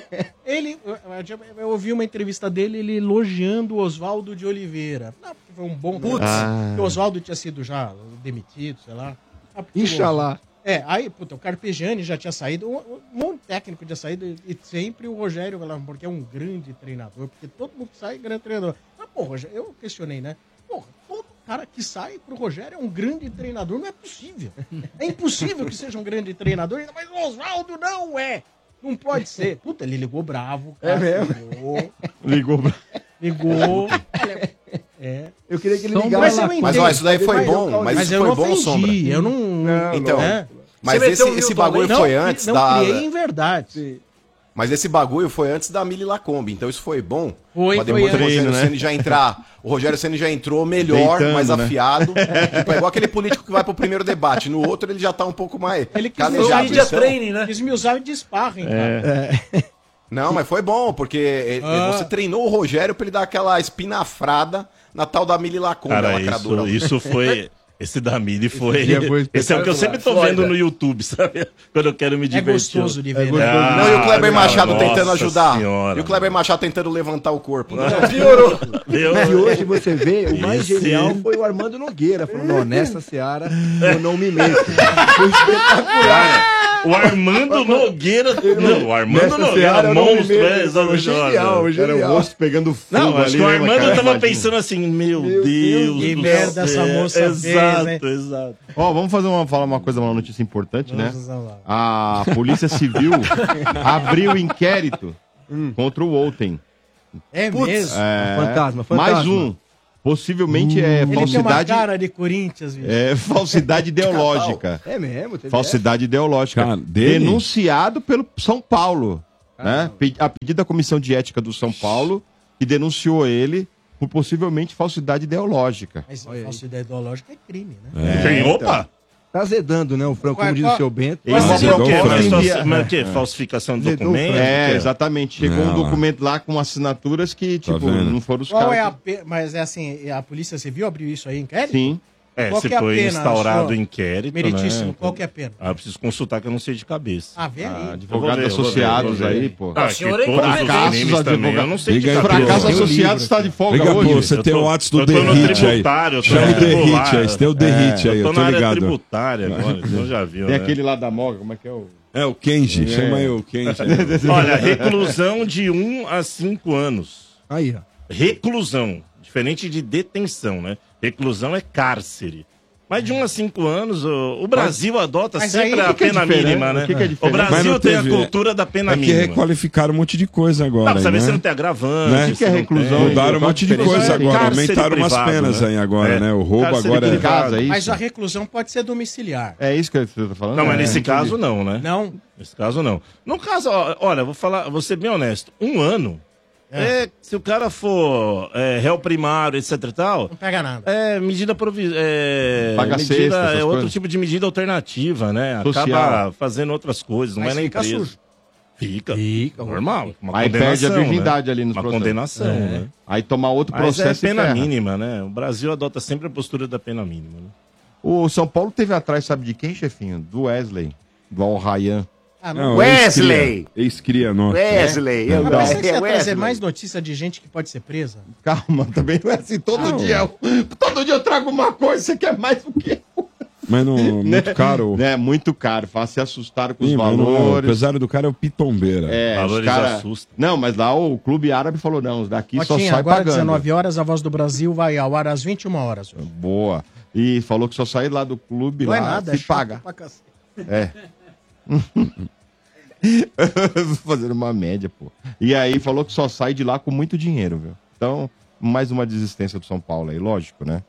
Eu ouvi uma entrevista dele, ele elogiando o Oswaldo de Oliveira. Não, porque foi um bom... Porque o Oswaldo tinha sido já demitido, sei lá. Inxalá. Aí, o Carpegiani já tinha saído, um monte de técnico tinha saído, e sempre o Rogério, porque é um grande treinador, porque todo mundo que sai é grande treinador. Mas, eu questionei, né? Todo cara que sai pro Rogério é um grande treinador, não é possível. É impossível que seja um grande treinador, mas o Oswaldo não é. Não pode ser. Puta, ele ligou bravo. Cara, Ligou. Olha, Eu queria que ele Mas ligasse. eu entendo. Mas ó, isso daí foi bom, mas isso eu foi não bom, ofendi, Sombra. eu não... Então, mas Você meteu o esse Milton bagulho Leite? foi antes não da... criei em verdade. Mas esse bagulho foi antes da Mili Lacombe, então isso foi bom. Foi Pra depois o antes. Rogério né? Ceni já entrar. O Rogério Ceni já entrou melhor, Deitando, mais né? afiado. Tipo, é igual aquele político que vai pro primeiro debate. No outro ele já tá um pouco mais Ele quis calejado. usar Media Então, training, né? Quis me usar de sparring, cara. não, mas foi bom, porque você treinou o Rogério pra ele dar aquela espinafrada na tal da Mili Lacombe, a Cara, lacradora. isso foi... Esse da Mili foi... dia foi Esse é o que eu sempre tô Flórida. vendo no YouTube, sabe? Quando eu quero me É divertir. gostoso de ver. Não, e o Kleber Machado nossa tentando ajudar. senhora, E o Kleber Machado tentando levantar o corpo. Né? Piorou. E hoje você vê, o mais Esse- genial foi o Armando Nogueira. Falou, não, nessa seara eu não me meto. Foi espetacular. O Armando Nogueira... Não, o Armando Nessa Nogueira, seara eu não me monstro, meto. é, Foi genial, exatamente. Era o rosto pegando fogo Não, acho ali, que o né, Armando cara? tava Imagina. pensando assim, meu Deus que do merda céu. essa moça fez, Exato, hein? exato. Ó, vamos falar uma coisa, uma notícia importante, né? Vamos lá. A Polícia Civil abriu inquérito contra o Outen. É mesmo? É, Fantasma. Mais um. Possivelmente Ele tem uma falsidade. cara de Corinthians, bicho. Falsidade ideológica. É mesmo? Falsidade ideológica. Cara, dele? Denunciado pelo São Paulo. Né? A pedido da Comissão de Ética do São Paulo, que denunciou ele por possivelmente falsidade ideológica. Mas falsidade ideológica é crime, né? Opa! Tá azedando, né, o Franco, como diz o seu Bento. Mas seria o quê? Mas o quê? É. Falsificação de Azedou o documento? Franco. Exatamente. Chegou um documento lá com assinaturas que, tipo, não foram os Qual caras. é a pena? Mas é assim, a Polícia Civil abriu isso aí, inquérito? Sim. Qual Se que é a foi pena, instaurado senhor? inquérito, Meritíssimo, né? qual que é a pena? Eu preciso consultar que eu não sei de cabeça. Ah, vê aí. Advogados associados aí, pô. Ah, O senhor é que todos os incompetente. crimes também, eu não sei de Liga aí, cabeça. Fracasso Tem um associado está de folga Liga, hoje. pô, você tem o WhatsApp do eu tô no Derrite aí. tributário, eu tô Chama o no Derrite tributário. aí, você tem o Derrite aí, Eu eu tô tô na área ligado. tributária agora, então já viu, Tem né? aquele lá da Moga, como é que é o... É o Kenji, chama aí o Kenji. Olha, reclusão de 1 a 5 anos. Aí, ó. Reclusão, diferente de detenção, né? Reclusão é cárcere. Mas de 1 a 5 anos, o Brasil adota mas sempre aí, a que é pena diferente? mínima, né? O que é O diferente? Mas Brasil não tem a teve- cultura da pena É que mínima. requalificaram um monte de coisa agora. Não, precisa aí, ver se né? não tem agravante. Né? se Que é não reclusão? tem. Mudaram um monte de coisa agora. Aumentaram umas penas aí agora, né? O roubo agora é... casa, isso? Mas a reclusão pode ser domiciliar. É isso que você tá falando? Não, mas É, nesse entendi. caso não, né? Não? Nesse caso não. No caso, olha, vou ser bem honesto. 1 ano, se o cara for réu primário, etc e tal... Não pega nada. É medida provisória. Paga medida, cesta, essas outro coisas. tipo de medida alternativa, né? Social. Acaba fazendo outras coisas, não Mas é nem fica preso. sujo. Fica. Normal. Uma Aí perde a condenação, virgindade né? ali nos Uma processos. condenação, É. né? Aí tomar outro Mas processo é e pena ferra. mínima, né? O Brasil adota sempre a postura da pena mínima, né? O São Paulo teve atrás, sabe de quem, chefinho? Do Wesley, do Al Rayyan. Ah, Não, Wesley! Ex-cria nossa. Wesley! Eu pensei que você ia Wesley. trazer mais notícia de gente que pode ser presa. Calma, também não é assim. Todo dia eu trago uma coisa, você quer mais o quê? Mas não, muito caro. É muito caro, faz se assustar com os Ih, mas não, o valores. empresário do cara é o Pitombeira. É, os Valores cara... assustam. Não, mas lá o clube árabe falou, não, os daqui só Otinha, sai agora pagando. 19 horas, a Voz do Brasil vai ao ar às 21 horas. Hoje. Boa. E falou que só sai lá do clube Não lá é nada, se é chato paga. pra cacete. É. Fazendo uma média, pô. E aí falou que só sai de lá com muito dinheiro, viu? Então, mais uma desistência do São Paulo aí, lógico, né?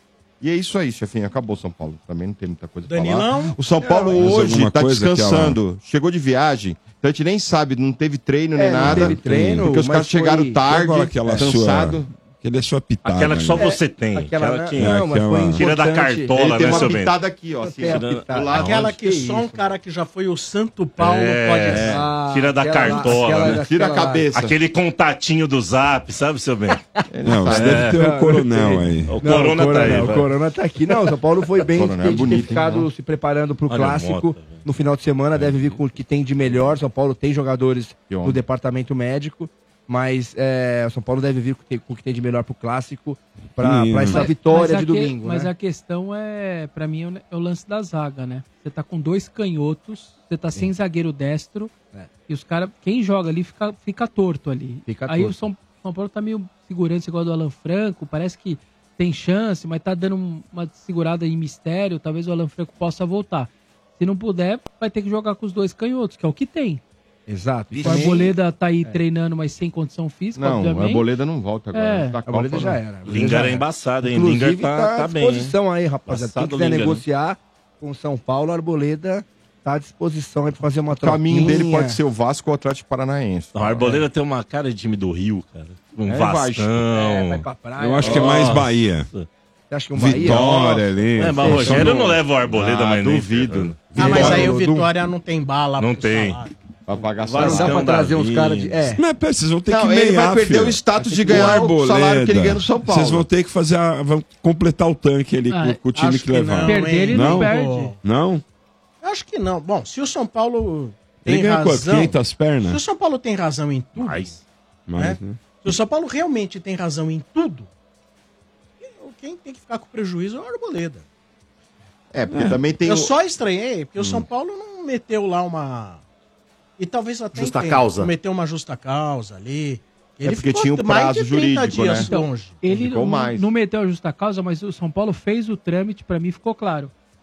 E é isso aí, chefinho. Acabou São Paulo. Também não tem muita coisa pra falar. Danilão? O São Paulo Mais hoje alguma tá coisa que descansando. Chegou de viagem. Então a gente nem sabe, não teve treino nem não nada. teve treino, Porque os mas caras chegaram foi- tarde, Agora aquela cansado. sua... Aquele é sua pitada. Aquela que só né? você tem. Aquela, que não, mas foi tira da importante. cartola, Ele tem né, uma seu Bento? pitada aqui, ó. Assim, Tem a ó, pitada. do lado. Aquela que que só um isso? cara que já foi o Santo Paulo É. pode dizer. Tira da aquela- cartola, aquela- né? Tira a aquela- cabeça. Aquele contatinho do Zap, sabe, seu Bento? Não, você deve ter um coronel aí. O Não, Corona tá aí, o vai. Corona tá aqui. Não, o São Paulo foi bem, Corona é tem de ter bonito, hein, ficado não? se preparando pro Olha o clássico. Mota, velho. No final de semana deve vir com o que tem de melhor. São Paulo tem jogadores Que onda. no departamento médico, mas o São Paulo deve vir com o que tem de melhor pro clássico pra Sim, essa mas- vitória a de domingo, Mas né? a questão é, pra mim, é o lance da zaga, né? Você tá com 2 canhotos, você tá sem zagueiro destro, e os caras, quem joga ali fica torto ali. Fica Aí torto. o São Paulo tá meio segurando esse negócio do Alan Franco, parece que tem chance, mas tá dando uma segurada em mistério, talvez o Alan Franco possa voltar. Se não puder, vai ter que jogar com os 2 canhotos, que é o que tem. Exato. E O também- Arboleda tá aí treinando, mas sem condição física, Não, obviamente. a Arboleda não volta agora. É. Tá A Arboleda Copa, já não. era. Lingard é embaçado, hein? Inclusive, Lingard tá à bem, hein? disposição aí, rapaziada. Quem Passado quiser Lingard, né? negociar com o São Paulo, a Arboleda tá à disposição aí pra fazer uma O caminho troquinha. dele pode ser o Vasco ou o Atlético Paranaense. A Arboleda tem uma cara de time do Rio, cara. Um É, Vascão. vai pra praia. Eu acho que é mais Bahia. Você acha que um Bahia? Vitória ali. É, mas o Rogério não leva o Arboleda, mas nem duvido. ferrando. Ah, mas aí o do- Vitória não tem bala Não pro tem. salário. Pra pagar Não dá Vascão pra da trazer uns vida. caras de... Mas pera, vocês vão ter Não, que ele meiar, vai perder filho. o status de O ganhar o salário que ele ganha no Arboleda. São Paulo. Vocês vão ter que fazer vão completar o tanque ali com o time acho que levar. não, Perder, hein? ele não não perde. Não? Eu acho que não. Bom, se o São Paulo Ele tem ganha quanto? razão... 500 Se o pernas? São Paulo tem razão em tudo, Mas, Mas, né? se o São Paulo realmente tem razão em tudo, quem tem que ficar com prejuízo é o Arboleda. É, porque também tem. Eu só estranhei, porque o São Paulo não meteu lá uma... E talvez até Justa entenda, causa. não meteu uma justa causa ali. Ele porque ficou tinha o mais prazo de 30 jurídico, dias né? longe. Ele Ficou mais. não meteu a justa causa, mas o São Paulo fez o trâmite, pra mim ficou claro.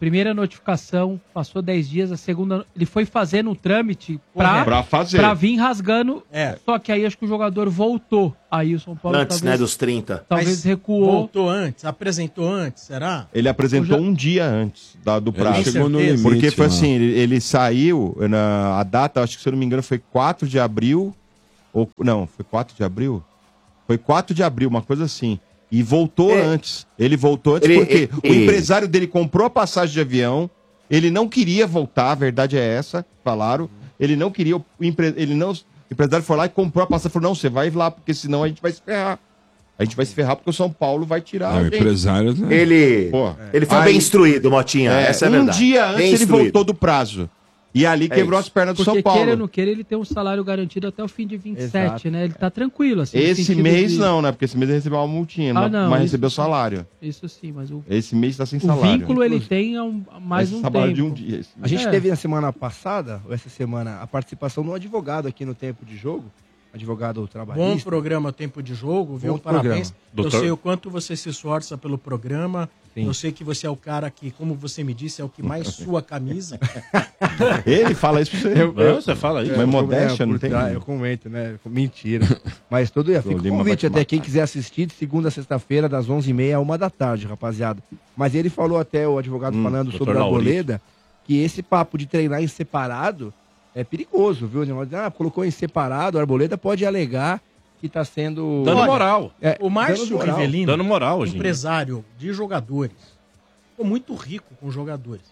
Primeira notificação, passou 10 dias, a segunda, ele foi fazendo um trâmite pra vir rasgando, só que aí acho que o jogador voltou. Aí o São Paulo antes, talvez, né, dos 30. Talvez recuou. Voltou antes, apresentou antes, será? Ele apresentou um dia antes do prazo. Ele chegou no limite, porque foi assim, ele saiu, a data, acho que se eu não me engano, foi 4 de abril, foi 4 de abril? Foi 4 de abril, uma coisa assim. E voltou antes. Ele voltou antes porque o empresário dele comprou a passagem de avião, ele não queria voltar, a verdade é essa, falaram. Ele não queria, o empresário foi lá e comprou a passagem, falou, não, você vai lá, porque senão a gente vai se ferrar. A gente vai se ferrar porque o São Paulo vai tirar o empresário... Né? Ele foi bem instruído, Motinha, essa é a verdade. Um dia antes ele voltou do prazo. E ali quebrou as pernas do São Paulo. Porque queira ou não queira, ele tem um salário garantido até o fim de 27, né? Ele tá tranquilo, assim. Esse mês não, né? Porque esse mês ele recebeu uma multinha, mas recebeu salário. Isso sim, mas esse mês tá sem salário. O vínculo ele tem há mais um tempo. De um dia, a gente teve na semana passada, ou essa semana, a participação de um advogado aqui no Tempo de Jogo, advogado trabalhista. Bom programa Tempo de Jogo, viu? Parabéns. Eu sei o quanto você se esforça pelo programa. Sim. Eu sei que você é o cara que, como você me disse, é o que mais sua a camisa. Ele fala isso pra você. Você fala isso. Mas modéstia não tem. Eu comento, né? Mentira. Mas todo dia fica o convite até quem quiser assistir de segunda a sexta-feira, das 11h30 a 1h da tarde, rapaziada. Mas ele falou até, o advogado falando sobre a Arboleda, que esse papo de treinar em separado é perigoso, viu? Colocou em separado, a Arboleda pode alegar que está sendo... Dando moral. O Márcio Rivelino, dando moral hoje, empresário de jogadores, ficou muito rico com jogadores.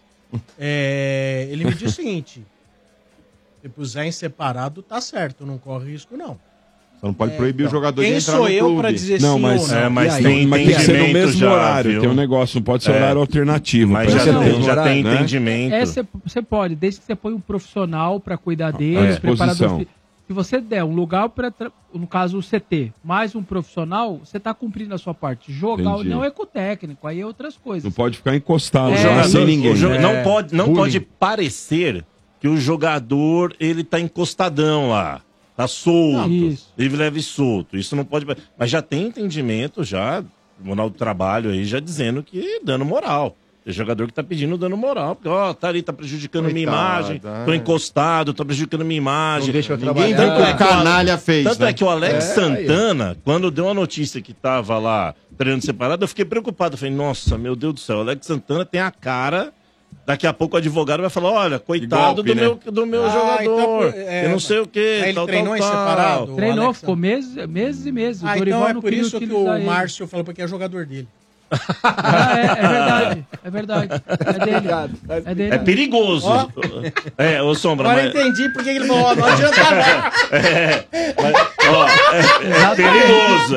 Ele me disse o seguinte, se puser em separado, tá certo, não corre risco, não. Você não pode proibir o jogador de entrar no clube. Quem sou eu pra dizer sim ou não? Mas tem que ser no mesmo horário, tem um negócio, não pode ser horário alternativo. Mas já tem entendimento. Você pode, desde que você põe um profissional pra cuidar deles, preparador. Se você der um lugar para, no caso o CT, mais um profissional, você está cumprindo a sua parte. Jogar ou não é com o técnico, aí é outras coisas. Não pode ficar encostado sem ninguém. Não pode parecer que o jogador ele tá encostadão lá, tá solto, livre, leve e solto. Isso não pode. Mas já tem entendimento, já, o Tribunal do Trabalho aí já dizendo que dando moral. Tem jogador que tá pedindo dano moral, porque, tá ali, tá prejudicando minha imagem, tô encostado, tô prejudicando minha imagem. Não deixa eu Ninguém viu que o canalha fez, Tanto é que o Alex Santana, quando deu a notícia que tava lá treinando separado, eu fiquei preocupado. Eu falei, nossa, meu Deus do céu, o Alex Santana tem a cara... Daqui a pouco o advogado vai falar, olha, coitado golpe, do meu jogador, eu não sei o quê. Ele treinou em separado? Treinou, ficou meses e meses. O Dorival então é por isso que o Márcio falou, porque é jogador dele. É verdade. É dele. É perigoso. Ô Sombra. Agora eu entendi porque ele falou, não adianta nada. É perigoso.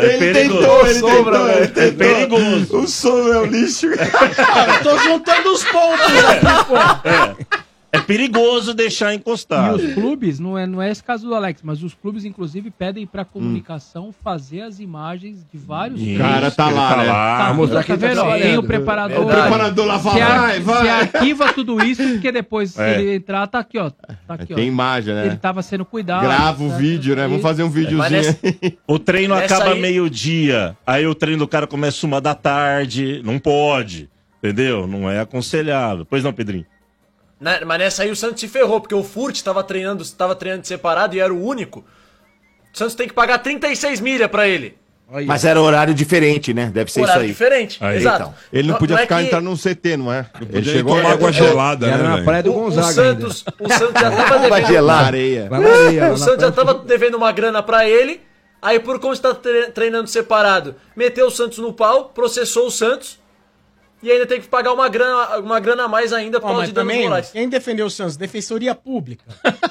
É perigoso. O Sombra é o lixo. Eu tô juntando os pontos aqui, pô. É perigoso deixar encostar. E os clubes, não é esse caso do Alex, mas os clubes, inclusive, pedem pra comunicação fazer as imagens de vários O cara tá lá, né? Tá vendo? Tem o preparador. O preparador lá fala, Você arquiva tudo isso, porque depois, se ele entrar, tá aqui, ó. Tem imagem, né? Ele tava sendo cuidado. Grava o vídeo, né? Vamos fazer um videozinho aí. O treino acaba meio-dia, aí o treino do cara começa 1h da tarde. Não pode, entendeu? Não é aconselhável. Pois não, Pedrinho? Mas nessa aí o Santos se ferrou, porque o Furt tava treinando separado e era o único. O Santos tem que pagar 36 milha pra ele. Mas era horário diferente, né? Deve ser horário isso aí. Diferente, exato. Então. Ele não podia ficar entrando no CT, não é? Ele chegou com água gelada, era na praia do Gonzaga. O Santos já tava devendo areia. O Santos já tava devendo uma grana pra ele. Aí por como está treinando separado, meteu o Santos no pau, processou o Santos. E ainda tem que pagar uma grana a mais ainda por causa de danos morais. Quem defendeu o Santos? Defensoria Pública.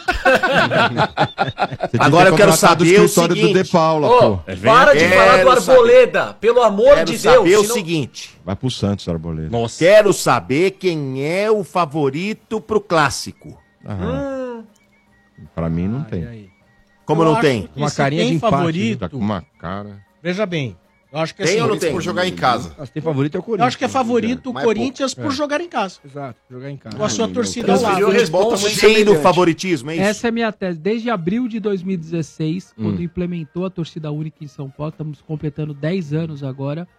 Agora eu quero saber o seguinte. Do De Paula, para de falar do Arboleda, pelo amor de Deus. Quero saber o seguinte. Vai pro Santos, Arboleda. Nossa. Quero saber quem é o favorito pro Clássico. Pra mim não tem. Como não tem? Uma carinha de empate. Favorito. Tá com uma cara. Veja bem. Eu acho que tem ou não tem? Por jogar em casa. Tem favorito é o Corinthians. Eu acho que é favorito o Corinthians por jogar em casa. Exato, jogar em casa. Com a sua torcida ao lado. Cheio do favoritismo, é isso? Essa é a minha tese. Desde abril de 2016, quando implementou a torcida única em São Paulo, estamos completando 10 anos agora,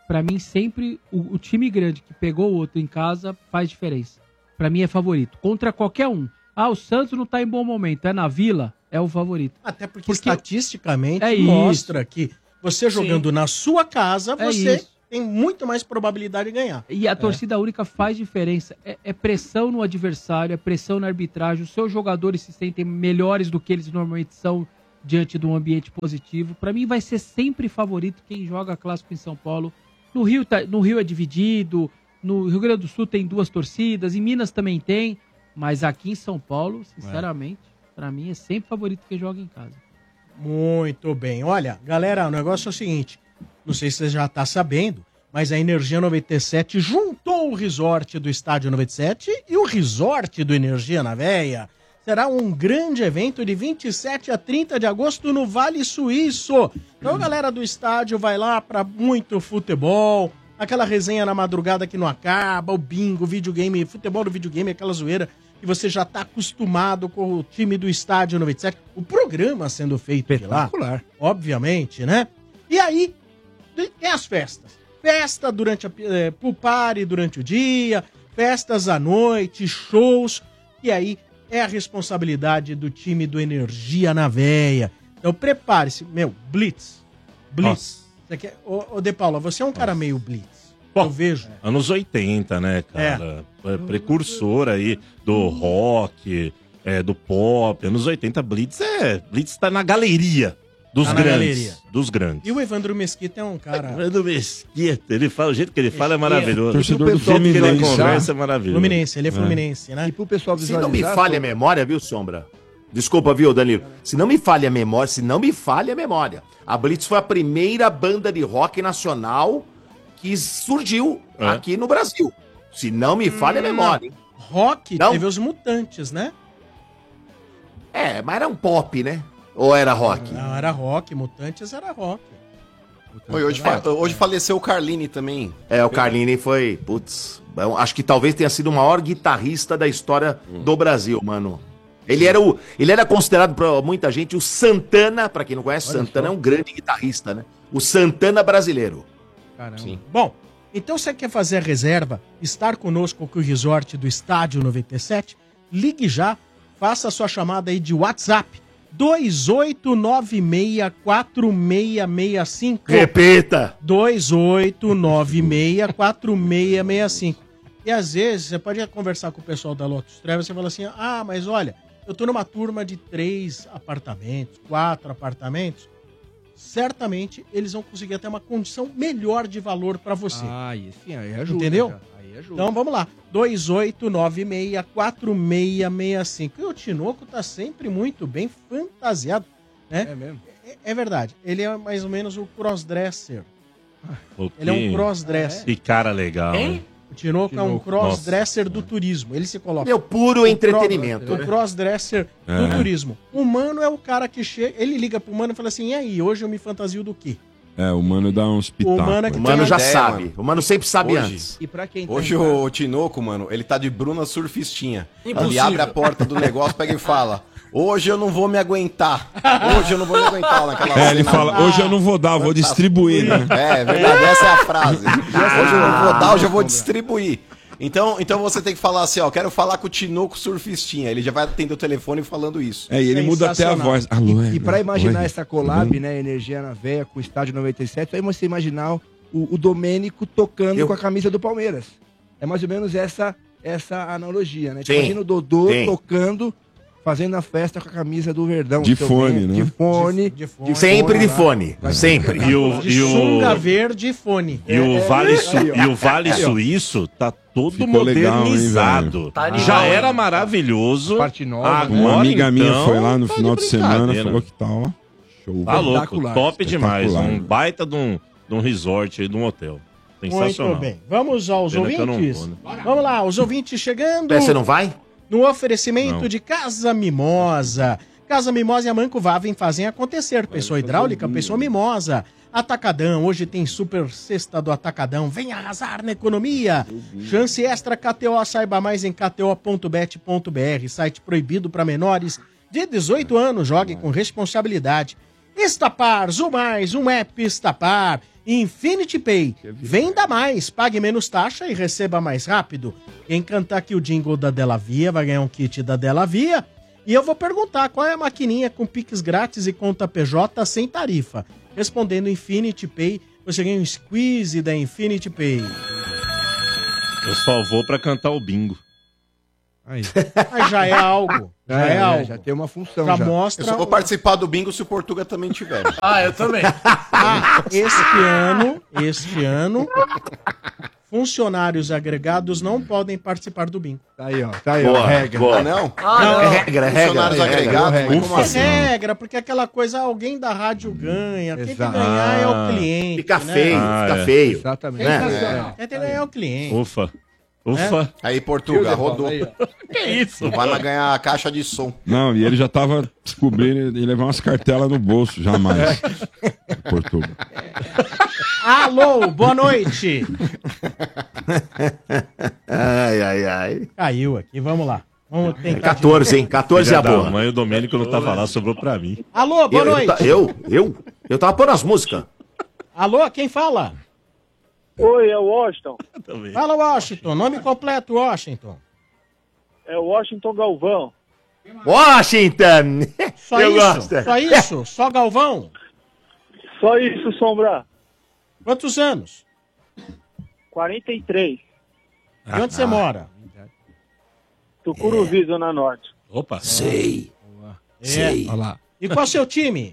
pra mim sempre o time grande que pegou o outro em casa faz diferença. Pra mim é favorito. Contra qualquer um. O Santos não tá em bom momento. É na Vila, é o favorito. Até porque estatisticamente é mostra isso. que você jogando na sua casa, você tem muito mais probabilidade de ganhar. E a torcida única faz diferença. É pressão no adversário, é pressão na arbitragem. Os seus jogadores se sentem melhores do que eles normalmente são diante de um ambiente positivo. Pra mim vai ser sempre favorito quem joga clássico em São Paulo. No Rio é dividido, no Rio Grande do Sul tem 2 torcidas, em Minas também tem, mas aqui em São Paulo, sinceramente, pra mim é sempre favorito quem joga em casa. Muito bem. Olha, galera, o negócio é o seguinte, não sei se você já tá sabendo, mas a Energia 97 juntou o resort do Estádio 97 e o resort do Energia na Veia. Será um grande evento de 27 a 30 de agosto no Vale Suíço. Então, galera do estádio vai lá para muito futebol, aquela resenha na madrugada que não acaba, o bingo, videogame, futebol do videogame, aquela zoeira que você já tá acostumado com o time do Estádio 97. O programa sendo feito de lá, obviamente, né? E aí, tem as festas. Festa durante pool party durante o dia, festas à noite, shows, e aí é a responsabilidade do time do Energia na Veia. Então prepare-se, Blitz. Você quer... Ô De Paula, você é um cara meio Blitz. Eu vejo. Anos 80, né, cara? Precursor aí do rock, do pop. Anos 80, Blitz tá na galeria dos grandes. E o Evandro Mesquita é um cara... Evandro Mesquita, ele fala, o jeito que ele fala é maravilhoso. Torcedor do Fluminense. Ele conversa é maravilhoso. Fluminense, ele é Fluminense, né? E pro pessoal visualizar... Se não me falha a memória, viu, Sombra? Desculpa, viu, Danilo? Se não me falha a memória, a Blitz foi a primeira banda de rock nacional que surgiu aqui no Brasil. Se não me falha a memória, hein? Rock teve os Mutantes, né? Mas era um pop, né? Ou era rock? Não, era rock. Mutantes era rock. Hoje faleceu o Carlini também. O Carlini foi... Putz, acho que talvez tenha sido o maior guitarrista da história do Brasil, mano. Ele era considerado por muita gente o Santana, pra quem não conhece, Santana é um grande guitarrista, né? O Santana brasileiro. Caramba. Sim. Bom, então você quer fazer a reserva, estar conosco com o resort do Estádio 97? Ligue já, faça a sua chamada aí de WhatsApp. 28964665. Repita! 28964665. E às vezes você pode conversar com o pessoal da Lotus Trevas e você fala assim, mas olha, eu tô numa turma de 3 apartamentos, 4 apartamentos, certamente eles vão conseguir até uma condição melhor de valor para você. Sim, aí ajuda. Entendeu? Aí ajuda. Então vamos lá, 28964665. E o Tinoco tá sempre muito bem fantasiado, né? É mesmo? É verdade, ele é mais ou menos o crossdresser. Ele é um crossdresser. Que cara legal, hein? O Tinoco é um crossdresser do turismo. Ele se coloca... É o puro entretenimento. O crossdresser do turismo. O Mano é o cara que chega... Ele liga pro Mano e fala assim, e aí, hoje eu me fantasio do quê? O Mano dá uns pitacos. O Mano já sabe. Mano. O Mano sempre sabe antes. E pra quem Hoje o Tinoco, mano, ele tá de Bruna surfistinha. Ele abre a porta do negócio, pega e fala... Hoje eu não vou me aguentar. Hoje eu não vou me aguentar naquela ele fala, hoje eu não vou dar, vou distribuir, né? É verdade, essa é a frase. Hoje eu não vou dar, hoje eu vou distribuir. Então você tem que falar assim, quero falar com o Tinoco surfistinha. Ele já vai atender o telefone falando isso. E ele muda até a voz. Alô, e pra imaginar essa collab, né, Energia na Veia com o Estádio 97, aí você imaginar o Domênico tocando com a camisa do Palmeiras. É mais ou menos essa analogia, né? Imagina o Dodô tocando... Fazendo a festa com a camisa do Verdão. De fone, né? De fone. Sempre de fone. Sempre. De sunga verde e fone. E o Vale Suíço tá todo Ficou modernizado. Legal, hein, já era maravilhoso. Parte nova. Agora, uma amiga minha então, foi lá no final de semana, falou que tá, show. Tá louco, top demais. Um baita de um resort aí, de um hotel. Sensacional. Muito bem. Vamos aos ouvintes? Vamos lá, os ouvintes chegando. Você não vai? No oferecimento de Casa Mimosa. Casa Mimosa e a Manco Vavem fazem acontecer. Pessoa hidráulica, pessoa mimosa. Atacadão, hoje tem super sexta do Atacadão. Vem arrasar na economia. Chance extra KTO, saiba mais em kto.bet.br. Site proibido para menores de 18 anos. Jogue com responsabilidade. Estapar, Zumais, um app Estapar. Infinity Pay. Venda mais, pague menos taxa e receba mais rápido. Quem cantar aqui o jingle da Della Via vai ganhar um kit da Della Via. E eu vou perguntar qual é a maquininha com Pix grátis e conta PJ sem tarifa. Respondendo Infinity Pay, você ganha um squeeze da Infinity Pay. Eu só vou pra cantar o bingo. Aí. Mas já é algo. Já é algo. Já tem uma função. Já Já mostra. Eu só vou participar do bingo se o Portuga também tiver. Eu também. Este ano, funcionários agregados não podem participar do bingo. Tá aí, ó. Tá aí, Boa, ó. Regra. boa. Não? Não, É regra. Funcionários agregados, mas como É assim? regra, porque aquela coisa, alguém da rádio ganha. Quem tem que Exato. ganhar é o cliente. Fica né? feio, fica feio. Exatamente. Né? Quem tem que ganhar é o cliente. Ufa. Aí, Portuga, rodou. Que isso? Vai lá ganhar a caixa de som. Não, e ele já tava descobrindo e levar umas cartelas no bolso, jamais. Portugal. Alô, boa noite. Ai. Caiu aqui, vamos lá. Vamos tentar. 14, hein? 14 é a boa. Mãe, o Domênico não tava lá, sobrou pra mim. Alô, boa noite. Eu tava pondo as músicas. Alô, quem fala? Oi, é o Washington. Fala, Washington. Nome completo, Washington. É o Washington Galvão. Washington! Só Eu isso? gosto. Só isso? Só Galvão? Só isso, Sombra. Quantos anos? 43. De onde você mora? Tucuruvi, Zona Norte. Opa. Sei. Sei. Olha lá. E qual é o seu time?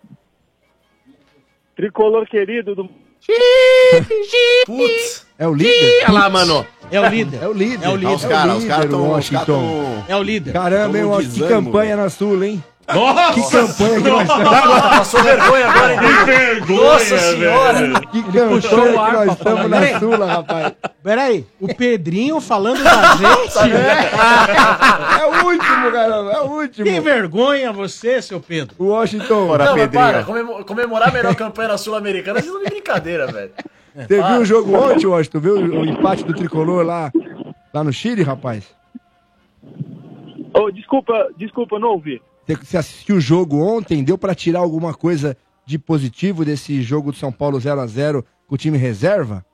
Tricolor querido do... Putz. É o líder? Olha lá, mano. É o líder. É o líder. É o líder. Os caras estão... Washington. É o líder. Caramba, hein, Washington, que desânimo, campanha na Sula, hein? Nossa! Que campanha que nós estamos. Passou vergonha agora, hein? Que vergonha, Nossa senhora! Que campanha puxou o que ar nós pra estamos falar. na Sula, rapaz. Peraí, o Pedrinho falando da gente? É o último, caramba, é o último. Que vergonha você, seu Pedro. O Washington. Ora, Não, mas Pedrinho. para, comemorar a melhor campanha na Sul-Americana é de brincadeira, velho. Você viu o jogo ontem, Washington? Viu o empate do Tricolor lá no Chile, rapaz? Oh, desculpa, não ouvi. Você assistiu o jogo ontem? Deu pra tirar alguma coisa de positivo desse jogo do São Paulo 0x0 com o time reserva?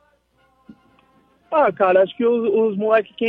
Cara, acho que os moleques que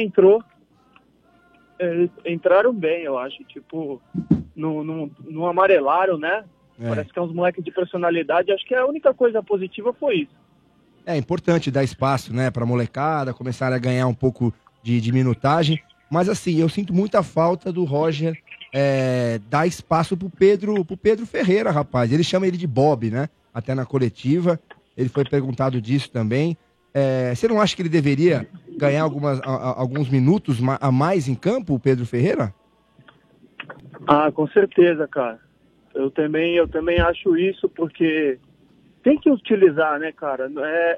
entraram bem, eu acho. Tipo, não amarelaram, né? É. Parece que é uns moleques de personalidade. Acho que a única coisa positiva foi isso. É importante dar espaço, né, pra molecada, começar a ganhar um pouco de minutagem. Mas assim, eu sinto muita falta do Roger dar espaço pro Pedro Ferreira, rapaz. Ele chama ele de Bob, né? Até na coletiva. Ele foi perguntado disso também. Você não acha que ele deveria ganhar alguns minutos a mais em campo, o Pedro Ferreira? Com certeza, cara. Eu também acho isso, porque tem que utilizar, né, cara?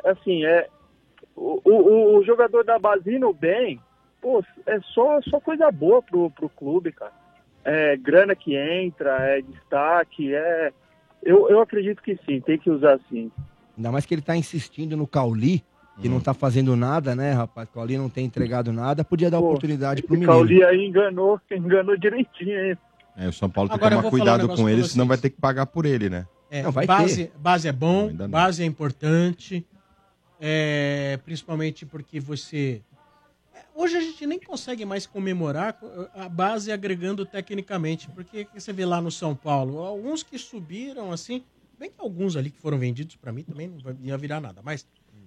O jogador da base indo bem, pô, é só coisa boa pro clube, cara. É grana que entra, é destaque, eu acredito que sim, tem que usar sim. Ainda mais que ele tá insistindo no Cauli, que não tá fazendo nada, né, rapaz? O Cauli não tem entregado nada, podia dar oportunidade pro menino. O Cauli aí enganou direitinho, hein? O São Paulo tem que Agora eu tomar vou falar um cuidado negócio com pra ele, vocês. senão vai ter que pagar por ele, né? Não, vai base é bom, Ainda não. base é importante, principalmente porque você... Hoje a gente nem consegue mais comemorar a base agregando tecnicamente, porque você vê lá no São Paulo, alguns que subiram assim, bem que alguns ali que foram vendidos para mim também não ia virar nada, mas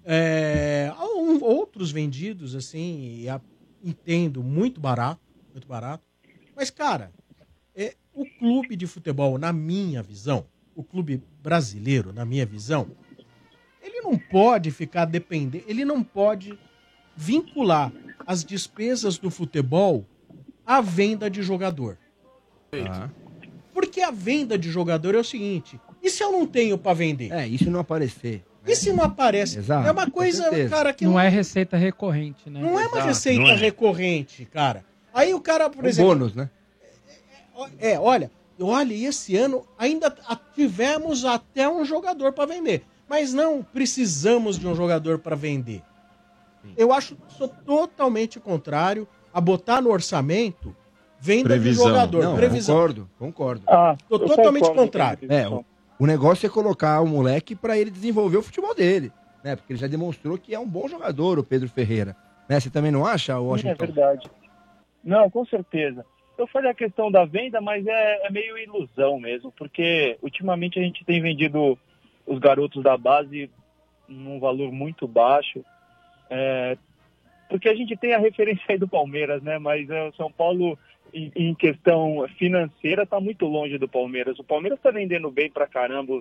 outros vendidos assim, entendo, muito barato, mas cara, o clube de futebol, na minha visão, o clube brasileiro, na minha visão, ele não pode ficar dependendo, ele não pode vincular as despesas do futebol à venda de jogador. Porque a venda de jogador é o seguinte, e se eu não tenho para vender? E se não aparecer? E se não aparece? Exato, É uma coisa, cara, que não é receita recorrente, né? não é uma receita recorrente, cara. Aí o cara, por exemplo... bônus, né? Olha, e esse ano ainda tivemos até um jogador para vender. Mas não precisamos de um jogador para vender. Eu sou totalmente contrário a botar no orçamento venda de jogador. Não, previsão. concordo. Tô totalmente contrário. O negócio é colocar o moleque para ele desenvolver o futebol dele, né? Porque ele já demonstrou que é um bom jogador, o Pedro Ferreira. Né? Você também não acha, Washington? É verdade. Não, com certeza. Eu falei a questão da venda, mas é meio ilusão mesmo, porque ultimamente a gente tem vendido os garotos da base num valor muito baixo, porque a gente tem a referência aí do Palmeiras, né? Mas o São Paulo, em questão financeira, está muito longe do Palmeiras. O Palmeiras está vendendo bem pra caramba